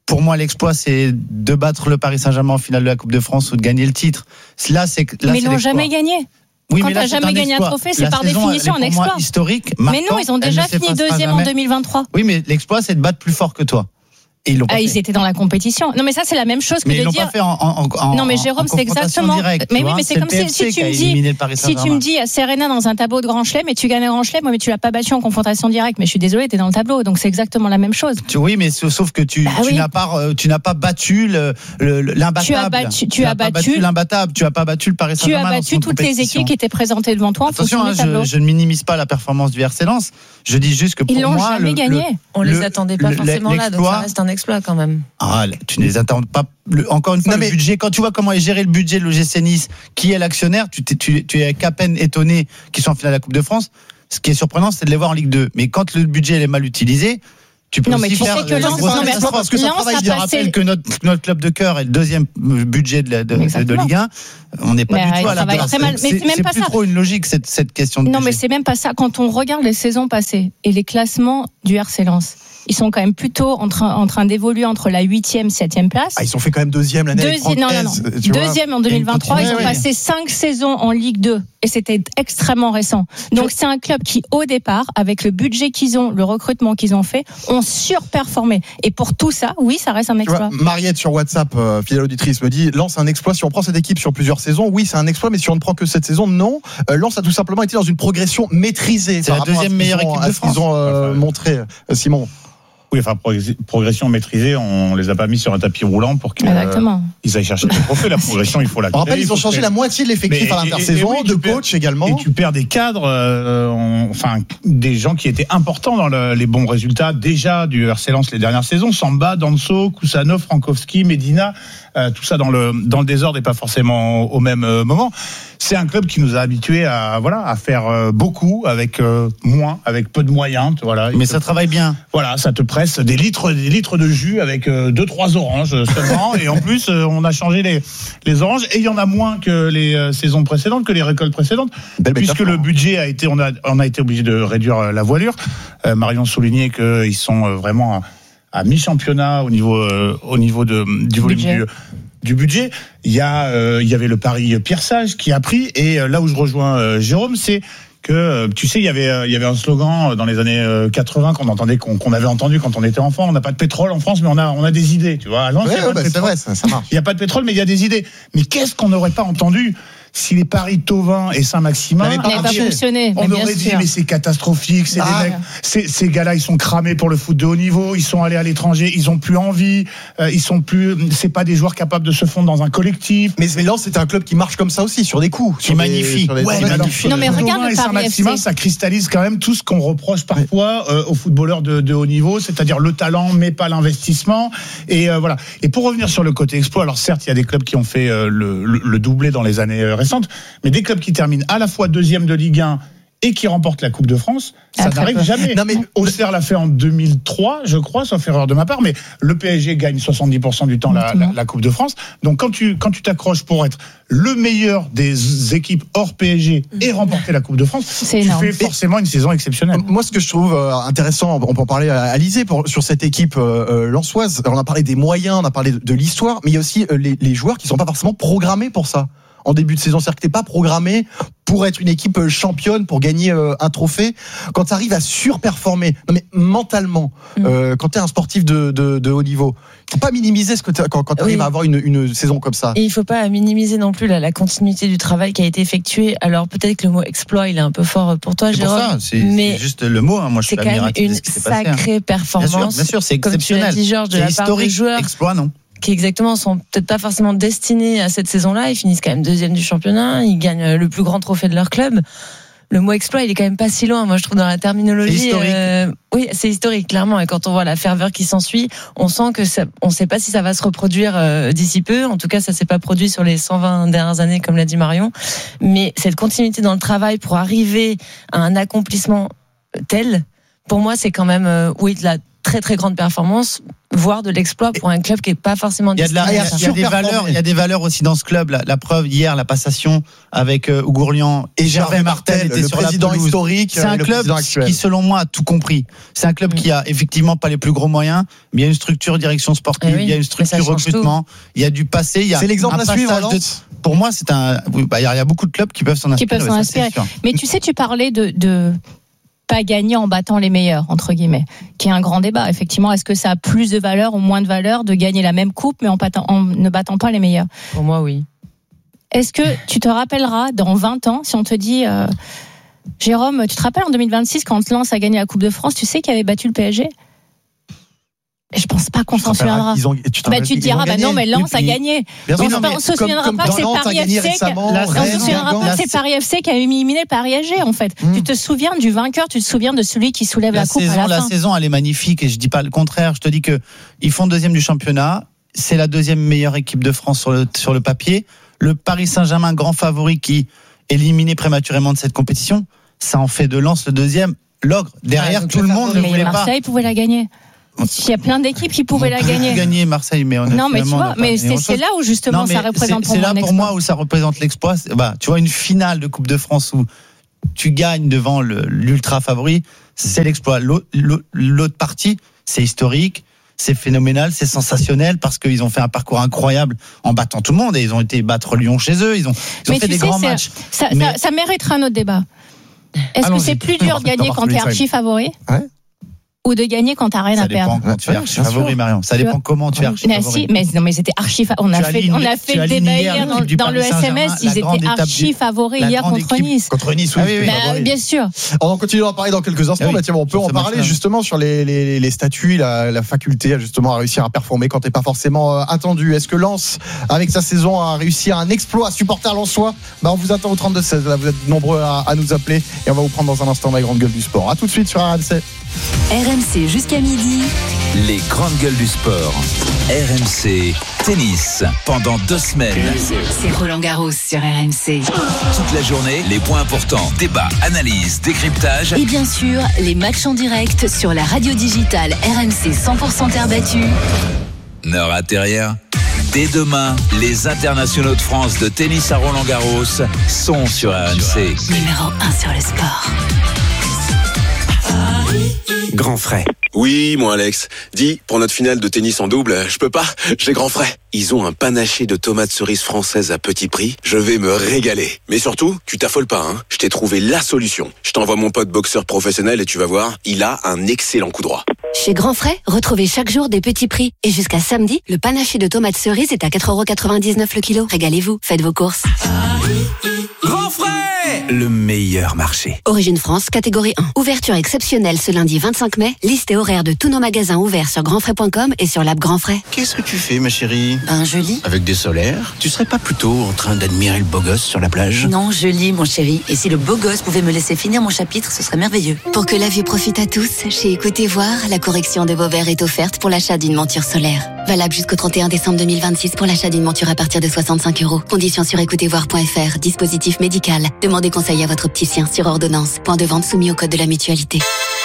Pour moi, l'exploit, c'est de battre le Paris Saint-Germain en finale de la Coupe de France ou de gagner le titre. Mais ils l'ont jamais gagné. Oui, quand tu n'as jamais gagné un trophée, c'est par définition un exploit. Historique. Mais non, ils ont déjà fini deuxième en 2023. Oui, mais l'exploit, c'est de battre plus fort que toi. Et ils l'ont pas fait. Ils étaient dans la compétition. Non, mais ça, c'est la même chose que mais de ils l'ont dire. Pas fait en non, mais Jérôme, c'est exactement. Direct, mais oui, mais c'est comme si tu me dis à Serena dans un tableau de Grand Chelem, mais tu gagnes un Grand Chelem, mais tu l'as pas battu en confrontation directe. Mais je suis désolée, t'es dans le tableau, donc c'est exactement la même chose. Oui, mais sauf que tu n'as pas battu l'imbattable. Tu as battu l'imbattable. Tu as pas battu le Paris Saint-Germain. Tu as battu toutes les équipes qui étaient présentées devant toi en fonction du tableau. Je ne minimise pas la performance du RC Lens. Je dis juste que pour moi, ils l'ont jamais gagné. On les attendait pas forcément là, donc ça reste un exploit quand même. Ah, tu ne les attends pas. Encore une fois, le budget, quand tu vois comment est géré le budget de l'OGC Nice, qui est l'actionnaire, tu es qu'à peine étonné qu'ils soient en finale de la Coupe de France. Ce qui est surprenant, c'est de les voir en Ligue 2. Mais quand le budget est mal utilisé, tu peux aussi faire parce que ça travaille. Je rappelle que notre club de cœur est le deuxième budget de Ligue 1. On n'est pas du tout à la base. C'est plus trop une logique cette question de budget. Non, mais c'est même pas ça. Quand on regarde les saisons passées et les classements du RC Lens, ils sont quand même plutôt en train d'évoluer entre la 8e, 7e place. Ils ont fait quand même deuxième l'année avec Franck Hez, deuxième en 2023. Ils ont passé 5 saisons en Ligue 2. Et c'était extrêmement récent. Donc c'est un club qui, au départ, avec le budget qu'ils ont, le recrutement qu'ils ont fait, ont surperformé. Et pour tout ça, oui, ça reste un exploit. Mariette sur WhatsApp, fidèle auditrice, me dit Lens, un exploit. Si on prend cette équipe sur plusieurs saisons, oui, c'est un exploit. Mais si on ne prend que cette saison, non. Lens a tout simplement été dans une progression maîtrisée. C'est la deuxième meilleure équipe de France. Ils ont montré, Simon. Oui, enfin, progression maîtrisée, on les a pas mis sur un tapis roulant pour qu'ils aillent chercher des trophées. La progression, il faut la créer. On rappelle, ils ont changé la moitié de l'effectif à l'intersaison, de coach également. Et tu perds des cadres, des gens qui étaient importants dans les bons résultats déjà du RC Lens les dernières saisons. Samba, Danso, Kusano, Frankowski, Medina, tout ça dans le désordre et pas forcément au même moment. C'est un club qui nous a habitués à faire beaucoup avec moins, avec peu de moyens. Voilà. Mais ça travaille bien. Voilà, ça te presse des litres de jus avec 2-3 oranges seulement. Et en plus, on a changé les oranges et il y en a moins que les saisons précédentes, que les récoltes précédentes, puisque le budget on a été obligé de réduire la voilure. Marion soulignait qu'ils sont vraiment à mi-championnat au niveau du volume du budget. Il y avait le pari Pierre Sage qui a pris, et là où je rejoins Jérôme, c'est que tu sais, il y avait un slogan dans les années 80 qu'on avait entendu quand on était enfant. On n'a pas de pétrole en France, mais on a des idées, tu vois. C'est vrai, ça marche. Il n'y a pas de pétrole, mais il y a des idées. Mais qu'est-ce qu'on n'aurait pas entendu si les paris Thauvin et Saint-Maximin n'avaient pas fonctionné? On aurait dit mais c'est catastrophique, c'est des mecs, ces gars-là, ils sont cramés pour le foot de haut niveau, ils sont allés à l'étranger, ils ont plus envie, c'est pas des joueurs capables de se fondre dans un collectif. Mais Lens, c'est un club qui marche comme ça aussi, sur des coups, qui magnifie. Non mais regarde le Paris Saint-Maximin, ça cristallise quand même tout ce qu'on reproche parfois aux footballeurs de haut niveau, c'est-à-dire le talent mais pas l'investissement. Et voilà. Et pour revenir sur le côté exploit, alors certes, il y a des clubs qui ont fait le doublé dans les années récentes, mais des clubs qui terminent à la fois deuxième de Ligue 1 et qui remportent la Coupe de France, ça n'arrive jamais. Auxerre l'a fait en 2003, je crois, sauf erreur de ma part, mais le PSG gagne 70% du temps la Coupe de France. Donc quand tu t'accroches pour être le meilleur des équipes hors PSG et remporter la Coupe de France, tu fais forcément une saison exceptionnelle. Moi, ce que je trouve intéressant, on peut en parler à Alizé sur cette équipe lensoise. On a parlé des moyens, on a parlé de l'histoire, mais il y a aussi les joueurs qui sont pas forcément programmés pour ça. En début de saison, c'est-à-dire que t'es pas programmé pour être une équipe championne, pour gagner un trophée. Quand tu arrives à surperformer, non mais mentalement, quand t'es un sportif de haut niveau, faut pas minimiser quand t'arrives à avoir une saison comme ça. Et il faut pas minimiser non plus la continuité du travail qui a été effectué. Alors peut-être que le mot exploit, il est un peu fort pour toi, Jérôme. Pour ça, c'est juste le mot. Moi, je suis admiratif de ce qui s'est passé. C'est quand même une sacrée performance. Bien sûr, c'est exceptionnel. Comme tu l'as dit, Georges, de la part des joueurs. Exploit, non. Qui exactement sont peut-être pas forcément destinés à cette saison-là. Ils finissent quand même deuxième du championnat. Ils gagnent le plus grand trophée de leur club. Le mot exploit, il est quand même pas si loin. Moi, je trouve dans la terminologie. C'est historique. Oui, c'est historique, clairement. Et quand on voit la ferveur qui s'ensuit, on sent que on sait pas si ça va se reproduire d'ici peu. En tout cas, ça s'est pas produit sur les 120 dernières années, comme l'a dit Marion. Mais cette continuité dans le travail pour arriver à un accomplissement tel, pour moi, c'est quand même, de la très très grande performance, voire de l'exploit pour un club qui n'est pas forcément destiné à ça. Il y a des valeurs aussi dans ce club. La preuve, hier, la passation avec Ougourlian et Gervais Martel était le sur président la pelouse. historique. C'est un club qui, selon moi, a tout compris. C'est un club qui a effectivement pas les plus gros moyens, mais il y a une structure direction sportive, il y a une structure recrutement, il y a du passé. C'est l'exemple à suivre. Pour moi, c'est il y a beaucoup de clubs qui peuvent s'en inspirer. Mais tu sais, tu parlais de pas gagner en battant les meilleurs, entre guillemets, qui est un grand débat. Effectivement, est-ce que ça a plus de valeur ou moins de valeur de gagner la même coupe, mais en ne battant pas les meilleurs? Pour moi, oui. Est-ce que tu te rappelleras, dans 20 ans, si on te dit, Jérôme, tu te rappelles en 2026, quand Lens a gagné la Coupe de France, tu sais qui avait battu le PSG? Je pense pas qu'on s'en souviendra. Tu te diras, non, mais Lens a gagné. On se souviendra pas que c'est Paris FC. On se souviendra pas que c'est Paris FC qui a éliminé Paris SG, en fait. Tu te souviens du vainqueur, tu te souviens de celui qui soulève la coupe à la fin. La saison, elle est magnifique et je dis pas le contraire. Je te dis que ils font deuxième du championnat. C'est la deuxième meilleure équipe de France sur le papier. Le Paris Saint-Germain, grand favori, qui est éliminé prématurément de cette compétition, ça en fait de Lens le deuxième. L'ogre. Derrière, tout le monde ne voulait pas. Marseille pouvait la gagner. Il y a plein d'équipes qui pourraient la gagner. Gagner Marseille, mais on a non, mais tu vois, mais c'est là où justement ça représente. C'est là pour moi où ça représente l'exploit. Tu vois, une finale de Coupe de France où tu gagnes devant l'ultra favori, c'est l'exploit. L'autre partie, c'est historique, c'est phénoménal, c'est sensationnel parce qu'ils ont fait un parcours incroyable en battant tout le monde et ils ont été battre Lyon chez eux. Ils ont fait des grands matchs. Ça mériterait un autre débat. Est-ce que c'est plus dur de gagner quand tu es archi favori? Ou de gagner quand t'as rien à perdre. Ça dépend quand tu es archi favori, Marion. Ça dépend comment tu es archi favori. Mais c'était archi favori. On a fait le débat hier dans le SMS. Ils étaient archi favoris hier contre Nice. Contre Nice, oui. Bien sûr. On continue d'en parler dans quelques instants. On peut en parler justement sur les statuts, la faculté justement à réussir à performer quand t'es pas forcément attendu. Est-ce que Lens, avec sa saison, a réussi un exploit? Supporter lensois, on vous attend au 32-16. Là, vous êtes nombreux à nous appeler et on va vous prendre dans un instant dans les grandes gueules du sport. À tout de suite sur RMC. RMC jusqu'à midi. Les grandes gueules du sport. RMC tennis pendant 2 semaines. C'est Roland Garros sur RMC. Toute la journée, les points importants, débats, analyses, décryptage. Et bien sûr, les matchs en direct sur la radio digitale RMC 100% terre battue. Ne ratez rien. Dès demain, les internationaux de France de tennis à Roland Garros sont sur RMC. Numéro 1 sur le sport. Grand frais. Oui, mon Alex. Dis, pour notre finale de tennis en double, je peux pas, j'ai grand frais. Ils ont un panaché de tomates cerises françaises à petit prix. Je vais me régaler. Mais surtout, tu t'affoles pas, hein. Je t'ai trouvé la solution. Je t'envoie mon pote boxeur professionnel et tu vas voir, il a un excellent coup droit. Chez Grand Frais, retrouvez chaque jour des petits prix. Et jusqu'à samedi, le panaché de tomates cerises est à 4,99€ le kilo. Régalez-vous, faites vos courses. Grand Frais! Le meilleur marché. Origine France, catégorie 1. Ouverture exceptionnelle ce lundi 25 mai. Liste et horaire de tous nos magasins ouverts sur grandfrais.com et sur l'app Grand Frais. Qu'est-ce que tu fais, ma chérie? Je lis. Avec des solaires? Tu serais pas plutôt en train d'admirer le beau gosse sur la plage? Non, je lis, mon chéri. Et si le beau gosse pouvait me laisser finir mon chapitre, ce serait merveilleux. Pour que la vue profite à tous, chez Écoutez Voir, la correction de vos verres est offerte pour l'achat d'une monture solaire. Valable jusqu'au 31 décembre 2026 pour l'achat d'une monture à partir de 65€. Conditions sur écoutezvoir.fr. Dispositif médical. Demandez conseil à votre opticien sur ordonnance. Point de vente soumis au code de la mutualité.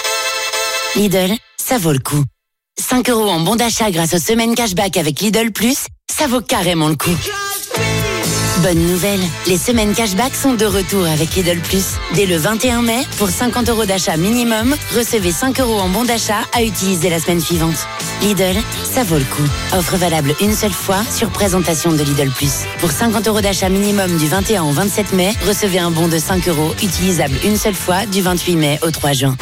Lidl, ça vaut le coup. 5€ en bon d'achat grâce aux semaines cashback avec Lidl Plus, ça vaut carrément le coup. Bonne nouvelle, les semaines cashback sont de retour avec Lidl Plus. Dès le 21 mai, pour 50€ d'achat minimum, recevez 5€ en bon d'achat à utiliser la semaine suivante. Lidl, ça vaut le coup. Offre valable une seule fois sur présentation de Lidl Plus. Pour 50€ d'achat minimum du 21 au 27 mai, recevez un bon de 5€, utilisable une seule fois du 28 mai au 3 juin.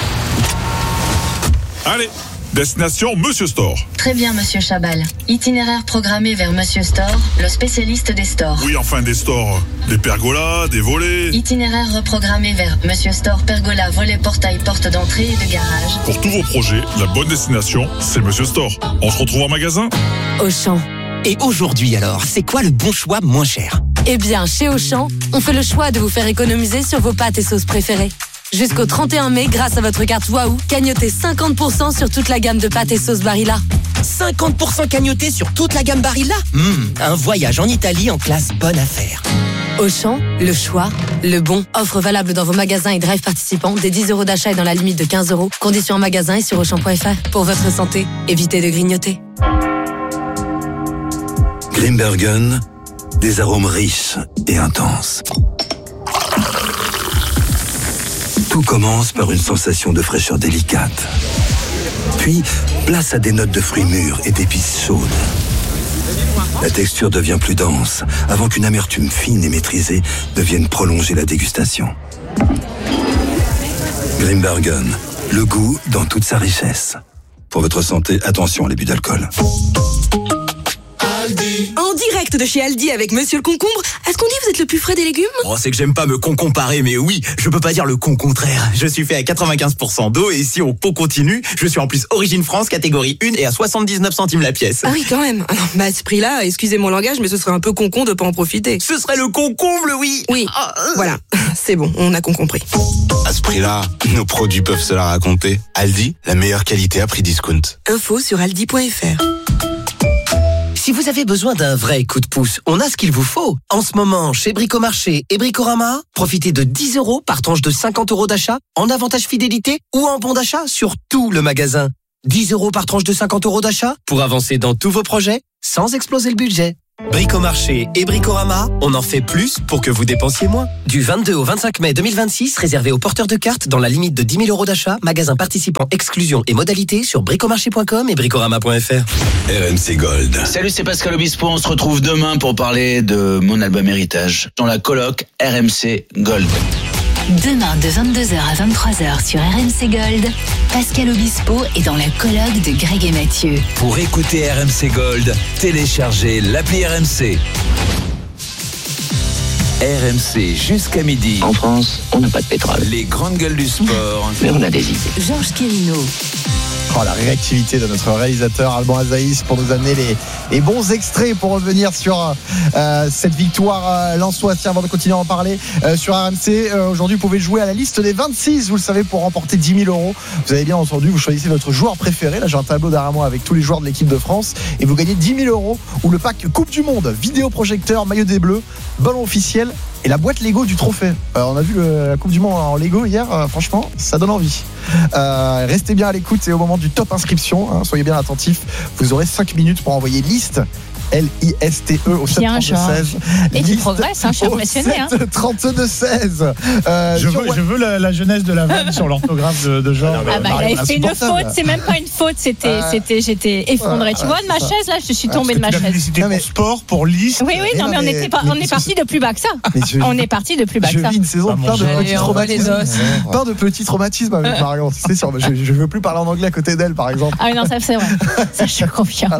Allez, destination Monsieur Store. Très bien, Monsieur Chabal. Itinéraire programmé vers Monsieur Store, le spécialiste des stores. Oui, enfin des stores. Des pergolas, des volets. Itinéraire reprogrammé vers Monsieur Store, pergola, volet, portail, porte d'entrée et de garage. Pour tous vos projets, la bonne destination, c'est Monsieur Store. On se retrouve en magasin? Auchan. Et aujourd'hui alors, c'est quoi le bon choix moins cher? Eh bien, chez Auchan, on fait le choix de vous faire économiser sur vos pâtes et sauces préférées. Jusqu'au 31 mai, grâce à votre carte Waouh, cagnotez 50% sur toute la gamme de pâtes et sauces Barilla. 50% cagnoté sur toute la gamme Barilla? Un voyage en Italie en classe bonne affaire. Auchan, le choix, le bon. Offre valable dans vos magasins et drive participants dès 10 € d'achat et dans la limite de 15 €. Conditions en magasin et sur Auchan.fr. Pour votre santé, évitez de grignoter. Grimbergen, des arômes riches et intenses. Tout commence par une sensation de fraîcheur délicate. Puis, place à des notes de fruits mûrs et d'épices chaudes. La texture devient plus dense, avant qu'une amertume fine et maîtrisée ne vienne prolonger la dégustation. Grimbergen, le goût dans toute sa richesse. Pour votre santé, attention à l'abus d'alcool. En direct de chez Aldi avec Monsieur le Concombre, est-ce qu'on dit que vous êtes le plus frais des légumes ? Oh, c'est que j'aime pas me comparer, mais oui, je peux pas dire le contraire. Je suis fait à 95% d'eau et si on continue, je suis en plus Origine France, catégorie 1 et à 79 centimes la pièce. Ah oui, quand même. Alors, à ce prix-là, excusez mon langage, mais ce serait un peu con de pas en profiter. Ce serait le concombre, oui. Oui, voilà. C'est bon, on a compris. À ce prix-là, nos produits peuvent se la raconter. Aldi, la meilleure qualité à prix discount. Info sur aldi.fr. Si vous avez besoin d'un vrai coup de pouce, on a ce qu'il vous faut. En ce moment, chez Bricomarché et Bricorama, profitez de 10 € par tranche de 50 € d'achat, en avantage fidélité ou en bon d'achat sur tout le magasin. 10 € par tranche de 50 € d'achat pour avancer dans tous vos projets sans exploser le budget. Bricomarché et Bricorama, on en fait plus pour que vous dépensiez moins. Du 22 au 25 mai 2026, réservé aux porteurs de cartes dans la limite de 10 000 € d'achat, magasin participant, exclusion et modalités sur bricomarché.com et bricorama.fr. RMC Gold. Salut, c'est Pascal Obispo. On se retrouve demain pour parler de mon album Héritage dans la colloque RMC Gold. Demain de 22h à 23h sur RMC Gold, Pascal Obispo est dans la colloque de Greg et Mathieu. Pour écouter RMC Gold, téléchargez l'appli RMC. RMC jusqu'à midi. En France, on n'a pas de pétrole. Les grandes gueules du sport. Mais on a des idées. Georges Quirino. Oh, la réactivité de notre réalisateur Alban Azaïs pour nous amener les bons extraits pour revenir sur cette victoire lensoise. Tiens, avant de continuer à en parler sur RMC, aujourd'hui vous pouvez jouer à la liste des 26, vous le savez, pour remporter 10 000 €. Vous avez bien entendu, vous choisissez votre joueur préféré. Là j'ai un tableau derrière moi avec tous les joueurs de l'équipe de France et vous gagnez 10 000 € ou le pack Coupe du Monde, vidéoprojecteur, maillot des Bleus, ballon officiel et la boîte Lego du trophée. On a vu la Coupe du Monde en Lego hier, franchement ça donne envie. Restez bien à l'écoute, c'est au moment du top inscription, hein, soyez bien attentifs. Vous aurez 5 minutes pour envoyer liste LISTE au 732-16. Et tu progresses, hein, je suis impressionné. 732-16. Je veux la jeunesse de la vanne sur l'orthographe de Georges. Ah bah, il avait fait une faute, c'est même pas une faute, j'étais effondré. Tu vois, de ma chaise, là, je suis tombée de ma chaise. C'était pour sport, pour liste. Oui, non, mais on est parti de plus bas que ça. On est parti de plus bas que ça. Je vis une saison plein de petits traumatismes avec Marion, c'est sûr. Je veux plus parler en anglais à côté d'elle, par exemple. Ah non, ça c'est vrai. Ça, je suis confiant.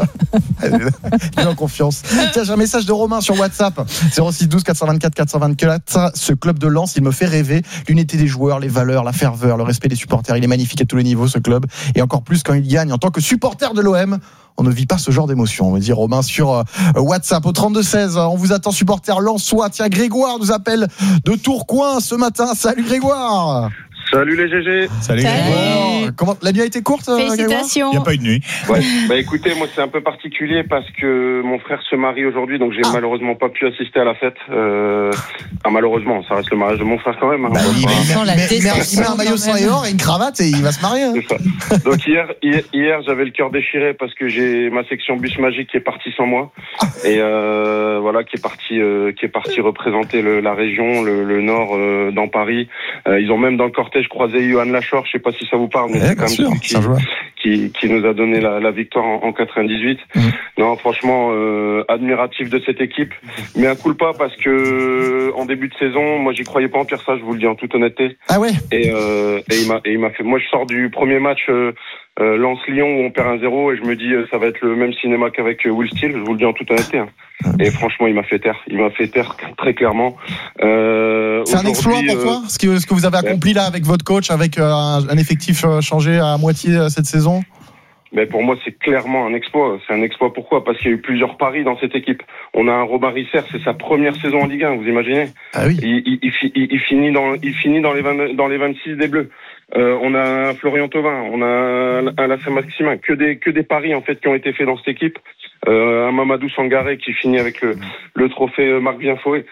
Confiance. Tiens, j'ai un message de Romain sur WhatsApp 06 12 424 424. Ce club de Lens, il me fait rêver. L'unité des joueurs, les valeurs, la ferveur, le respect des supporters. Il est magnifique à tous les niveaux, ce club, et encore plus quand il gagne. En tant que supporter de l'OM, on ne vit pas ce genre d'émotion, me dit Romain sur WhatsApp au 32-16. On vous attend, supporter lensois. Tiens, Grégoire nous appelle de Tourcoing ce matin. Salut Grégoire. Salut les GG. Salut. Comment la nuit a été courte? Félicitations. Il n'y a pas eu de nuit. Ouais. Bah écoutez, moi c'est un peu particulier parce que mon frère se marie aujourd'hui, donc j'ai malheureusement pas pu assister à la fête. Malheureusement, ça reste le mariage de mon frère quand même. Hein. Il met un maillot sang et or et une cravate et il va se marier. Hein. C'est ça. Donc hier j'avais le cœur déchiré parce que j'ai ma section bus magique qui est partie sans moi et voilà qui est parti représenter la région, le nord dans Paris. Ils ont même dans le cortège croisé Johan Lachor, je sais pas si ça vous parle, mais c'est quand même qui nous a donné la victoire en 98. Non, franchement, admiratif de cette équipe, mais un coup pas parce que en début de saison, moi j'y croyais pas en pire ça, je vous le dis en toute honnêteté. Ah ouais. Et il m'a fait. Moi, je sors du premier match. Lens-Lyon où on perd 1-0 et je me dis ça va être le même cinéma qu'avec Will Steele, je vous le dis en toute honnêteté. Hein. Et franchement, il m'a fait taire très clairement. C'est un exploit pour toi, ce que vous avez accompli là avec votre coach, avec un effectif changé à moitié cette saison. Mais pour moi, c'est clairement un exploit. C'est un exploit. Pourquoi ? Parce qu'il y a eu plusieurs paris dans cette équipe. On a un Robin Risser, c'est sa première saison en Ligue 1, vous imaginez ? Ah oui. Il finit dans les 26 des Bleus. On a un Florian Thauvin, on a un Lassana Maximin, que des paris en fait qui ont été faits dans cette équipe. Un Mamadou Sangaré qui finit avec le trophée Marc Bienfoué.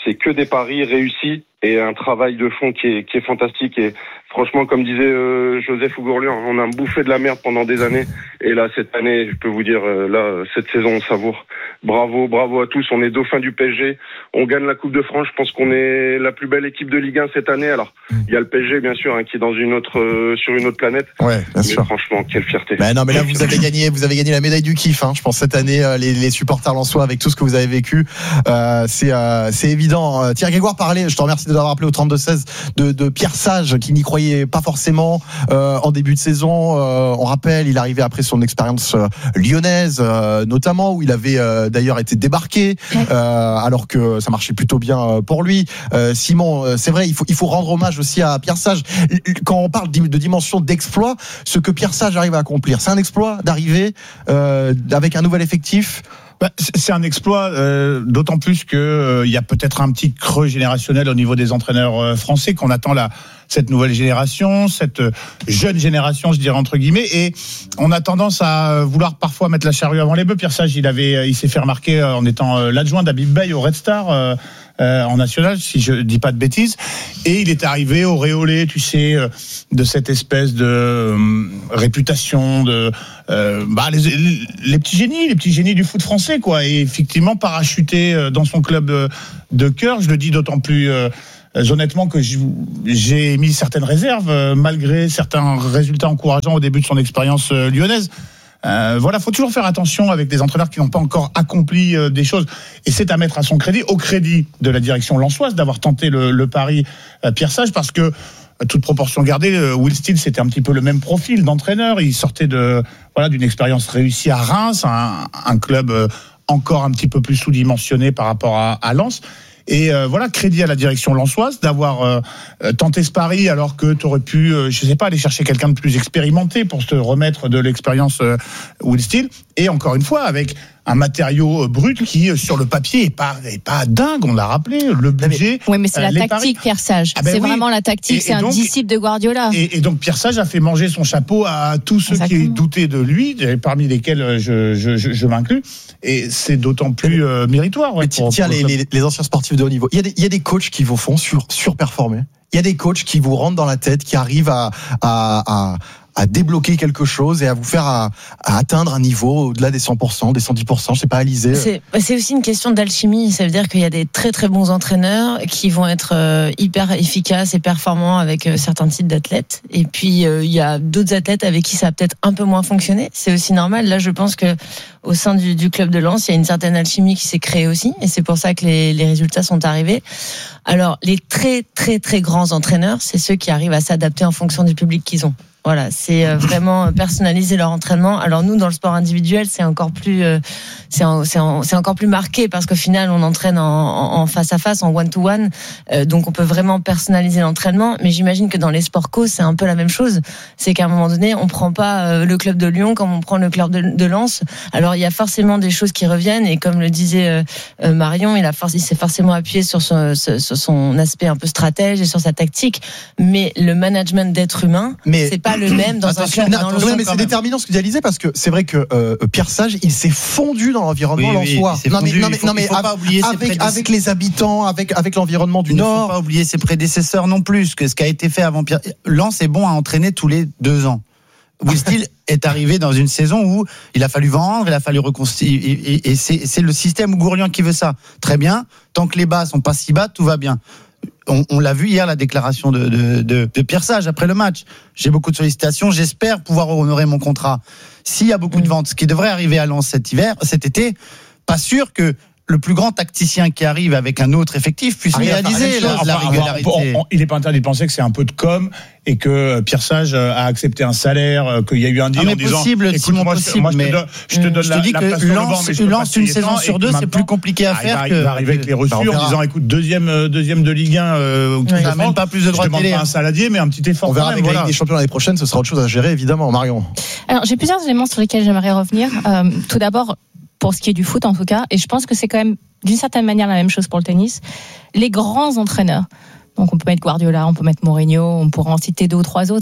c'est que des paris réussis et un travail de fond qui est fantastique. Et franchement, comme disait Joseph Ougourlian, on a bouffé de la merde pendant des années. Et là, cette année, je peux vous dire, cette saison, on savoure. Bravo à tous. On est dauphin du PSG. On gagne la Coupe de France. Je pense qu'on est la plus belle équipe de Ligue 1 cette année. Alors, il y a le PSG, bien sûr, qui est dans sur une autre planète. Ouais, bien sûr. Franchement, quelle fierté. Non, mais là, vous avez gagné la médaille du kiff. Je pense cette année, les supporters lensois, avec tout ce que vous avez vécu, c'est évident. Thierry Grégoire parlait, je te remercie de l'avoir appelé au 32-16, de Pierre Sage, qui n'y croyait pas forcément en début de saison. On rappelle, il arrivait après son expérience lyonnaise, notamment, où il avait d'ailleurs été débarqué, alors que ça marchait plutôt bien pour lui. Simon, c'est vrai, il faut rendre hommage aussi à Pierre Sage. Quand on parle de dimension d'exploit, ce que Pierre Sage arrive à accomplir, c'est un exploit d'arriver avec un nouvel effectif. C'est un exploit, d'autant plus que il y a peut-être un petit creux générationnel au niveau des entraîneurs français, qu'on attend cette nouvelle génération, cette jeune génération, je dirais entre guillemets, et on a tendance à vouloir parfois mettre la charrue avant les bœufs. Pierre Sage, il s'est fait remarquer en étant l'adjoint d'Habib Beye au Red Star en national, si je dis pas de bêtises, et il est arrivé auréolé, tu sais, de cette espèce de réputation de les petits génies du foot français, quoi, et effectivement parachuté dans son club de cœur. Je le dis d'autant plus honnêtement que j'ai mis certaines réserves malgré certains résultats encourageants au début de son expérience lyonnaise. Faut toujours faire attention avec des entraîneurs qui n'ont pas encore accompli des choses, et c'est à mettre à son crédit, au crédit de la direction lensoise, d'avoir tenté le pari Pierre Sage, parce que toute proportion gardée, Will Steele, c'était un petit peu le même profil d'entraîneur. Il sortait d'une expérience réussie à Reims, un club encore un petit peu plus sous-dimensionné par rapport à Lens. Et crédit à la direction lensoise d'avoir tenté ce pari, alors que tu aurais pu, aller chercher quelqu'un de plus expérimenté pour se remettre de l'expérience Will Steele. Et encore une fois, avec un matériau brut qui, sur le papier, est pas dingue, on l'a rappelé, le budget. Oui, mais c'est la tactique, Pierre Sage. Vraiment la tactique, c'est un disciple de Guardiola. Et donc, Pierre Sage a fait manger son chapeau à tous ceux qui doutaient de lui, parmi lesquels je m'inclus. Et c'est d'autant plus méritoire. Les anciens sportifs de haut niveau, il y a des coachs qui vous font surperformer. Il y a des coachs qui vous rentrent dans la tête, qui arrivent à débloquer quelque chose et à vous faire à atteindre un niveau au-delà des 100%, des 110%, je sais pas, Alizé. C'est aussi une question d'alchimie. Ça veut dire qu'il y a des très très bons entraîneurs qui vont être hyper efficaces et performants avec certains types d'athlètes. Et puis il y a d'autres athlètes avec qui ça a peut-être un peu moins fonctionné. C'est aussi normal. Là, je pense que au sein du club de Lens, il y a une certaine alchimie qui s'est créée aussi, et c'est pour ça que les résultats sont arrivés. Alors, les très très très grands entraîneurs, c'est ceux qui arrivent à s'adapter en fonction du public qu'ils ont. Voilà, c'est vraiment personnaliser leur entraînement. Alors nous, dans le sport individuel, c'est encore plus marqué, parce qu'au final, on entraîne en face à face, en one to one, donc on peut vraiment personnaliser l'entraînement. Mais j'imagine que dans les sports co, c'est un peu la même chose. C'est qu'à un moment donné, on prend pas le club de Lyon comme on prend le club de Lens. Alors il y a forcément des choses qui reviennent, et comme le disait Marion, il s'est forcément appuyé sur son aspect un peu stratège et sur sa tactique. Mais le management d'être humain, c'est pas le même dans un club dans l'autre. Mais c'est déterminant ce que tu disais, parce que c'est vrai que Pierre Sage, il s'est fondu dans l'environnement lensois. Avec les habitants, avec l'environnement du Nord. Il ne faut pas oublier ses prédécesseurs non plus, que ce qui a été fait avant Pierre. Lens est bon à entraîner tous les 2 ans. Will Steele est arrivé dans une saison où il a fallu vendre, il a fallu reconstituer, et c'est le système Ougourlian qui veut ça. Très bien, tant que les bas sont pas si bas, tout va bien. On l'a vu hier, la déclaration de Pierre Sage après le match. J'ai beaucoup de sollicitations, j'espère pouvoir honorer mon contrat. S'il y a beaucoup de ventes, ce qui devrait arriver à Lens cet été, pas sûr que le plus grand tacticien qui arrive avec un autre effectif puisse réaliser la régularité. Il n'est pas interdit de penser que c'est un peu de com, et que Pierre Sage a accepté un salaire, qu'il y a eu un deal en disant possible, je te donne la place sur le banc, mais je Lens une saison sur 2, c'est plus compliqué à faire. Il va arriver avec les reçus en disant écoute, deuxième de Ligue 1, on n'a même pas plus de droits de télé. Je demande pas un saladier, mais un petit effort. On verra avec la Ligue des Champions l'année prochaine, ce sera autre chose à gérer, évidemment. Marion. Alors j'ai plusieurs éléments sur lesquels j'aimerais revenir. Tout d'abord, pour ce qui est du foot en tout cas, et je pense que c'est quand même d'une certaine manière la même chose pour le tennis, les grands entraîneurs, donc on peut mettre Guardiola, on peut mettre Mourinho, on pourra en citer 2 ou 3 autres,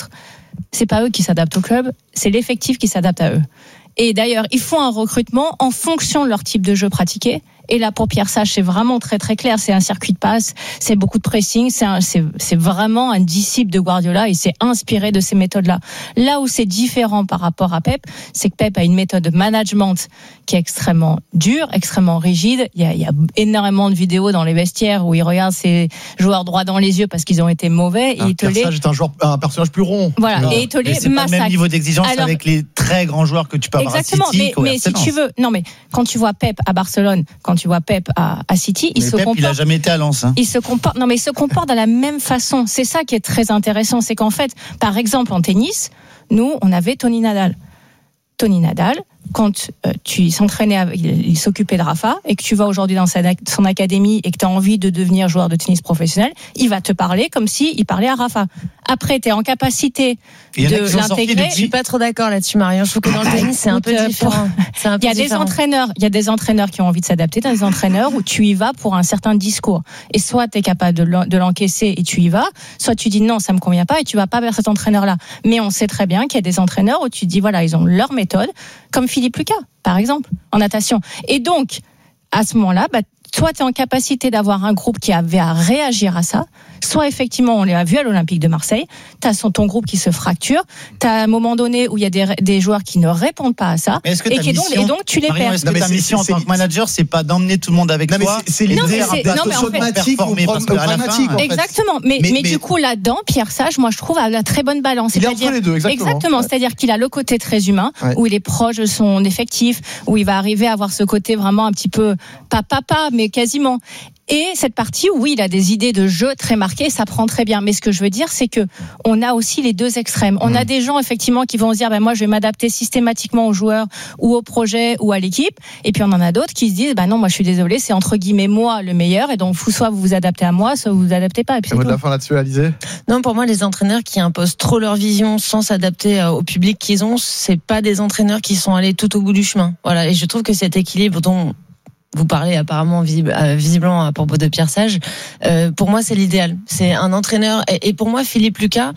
c'est pas eux qui s'adaptent au club, c'est l'effectif qui s'adapte à eux. Et d'ailleurs, ils font un recrutement en fonction de leur type de jeu pratiqué. Et là, pour Pierre Sage, c'est vraiment très très clair. C'est un circuit de passe, c'est beaucoup de pressing, c'est vraiment un disciple de Guardiola. Il s'est inspiré de ces méthodes-là. Là où c'est différent par rapport à Pep, c'est que Pep a une méthode de management qui est extrêmement dure, extrêmement rigide. Il y a énormément de vidéos dans les vestiaires où il regarde ses joueurs droit dans les yeux parce qu'ils ont été mauvais. Et Pierre Sage est un personnage plus rond. Voilà, et il te les massacre. C'est pas le même niveau d'exigence avec les très grands joueurs que tu peux avoir à City. Exactement, mais si tu veux, non mais quand tu vois Pep à Barcelone, quand tu vois Pep à City, il a jamais été à Lens. Il se comporte de la même façon. C'est ça qui est très intéressant, c'est qu'en fait, par exemple en tennis, nous on avait Tony Nadal. Tony Nadal, quand tu s'entraînais, il s'occupait de Rafa, et que tu vas aujourd'hui dans son académie et que tu as envie de devenir joueur de tennis professionnel, il va te parler comme s'il parlait à Rafa. Après, tu es en capacité de l'intégrer. Je suis pas trop d'accord là-dessus, Marion. Je trouve que dans le tennis, c'est un peu différent. Il y a des entraîneurs qui ont envie de s'adapter, des entraîneurs où tu y vas pour un certain discours. Et soit tu es capable de l'encaisser et tu y vas, soit tu dis non, ça me convient pas et tu vas pas vers cet entraîneur-là. Mais on sait très bien qu'il y a des entraîneurs où tu dis voilà, ils ont leur méthode, comme Philippe Lucas, par exemple, en natation. Et donc, à ce moment-là, soit tu es en capacité d'avoir un groupe qui avait à réagir à ça, soit effectivement, on l'a vu à l'Olympique de Marseille, tu as ton groupe qui se fracture, tu as un moment donné où il y a des joueurs qui ne répondent pas à ça, et donc tu les perds. Est-ce que ta mission en tant que manager, c'est pas d'emmener tout le monde avec toi, c'est l'idée pragmatique ou pragmatique. Exactement, mais du coup là-dedans, Pierre Sage, moi je trouve, a la très bonne balance. Il est entre les deux, exactement. C'est-à-dire qu'il a le côté très humain, où il est proche de son effectif, où il va arriver à avoir ce côté vraiment un petit peu, pas papa, mais quasiment. Et cette partie où oui, il a des idées de jeu très marquées, ça prend très bien. Mais ce que je veux dire, c'est que on a aussi les deux extrêmes. On a des gens effectivement qui vont se dire, moi, je vais m'adapter systématiquement aux joueurs ou au projet ou à l'équipe. Et puis on en a d'autres qui se disent, non, moi, je suis désolé, c'est entre guillemets moi le meilleur. Et donc, soit vous vous adaptez à moi, soit vous vous adaptez pas. Et puis c'est de la fin là-dessus, Alizé. Non, pour moi, les entraîneurs qui imposent trop leur vision sans s'adapter au public qu'ils ont, c'est pas des entraîneurs qui sont allés tout au bout du chemin. Voilà. Et je trouve que cet équilibre dont vous parlez apparemment visiblement à propos de Pierre Sage, pour moi c'est l'idéal. C'est un entraîneur, et pour moi Philippe Lucas,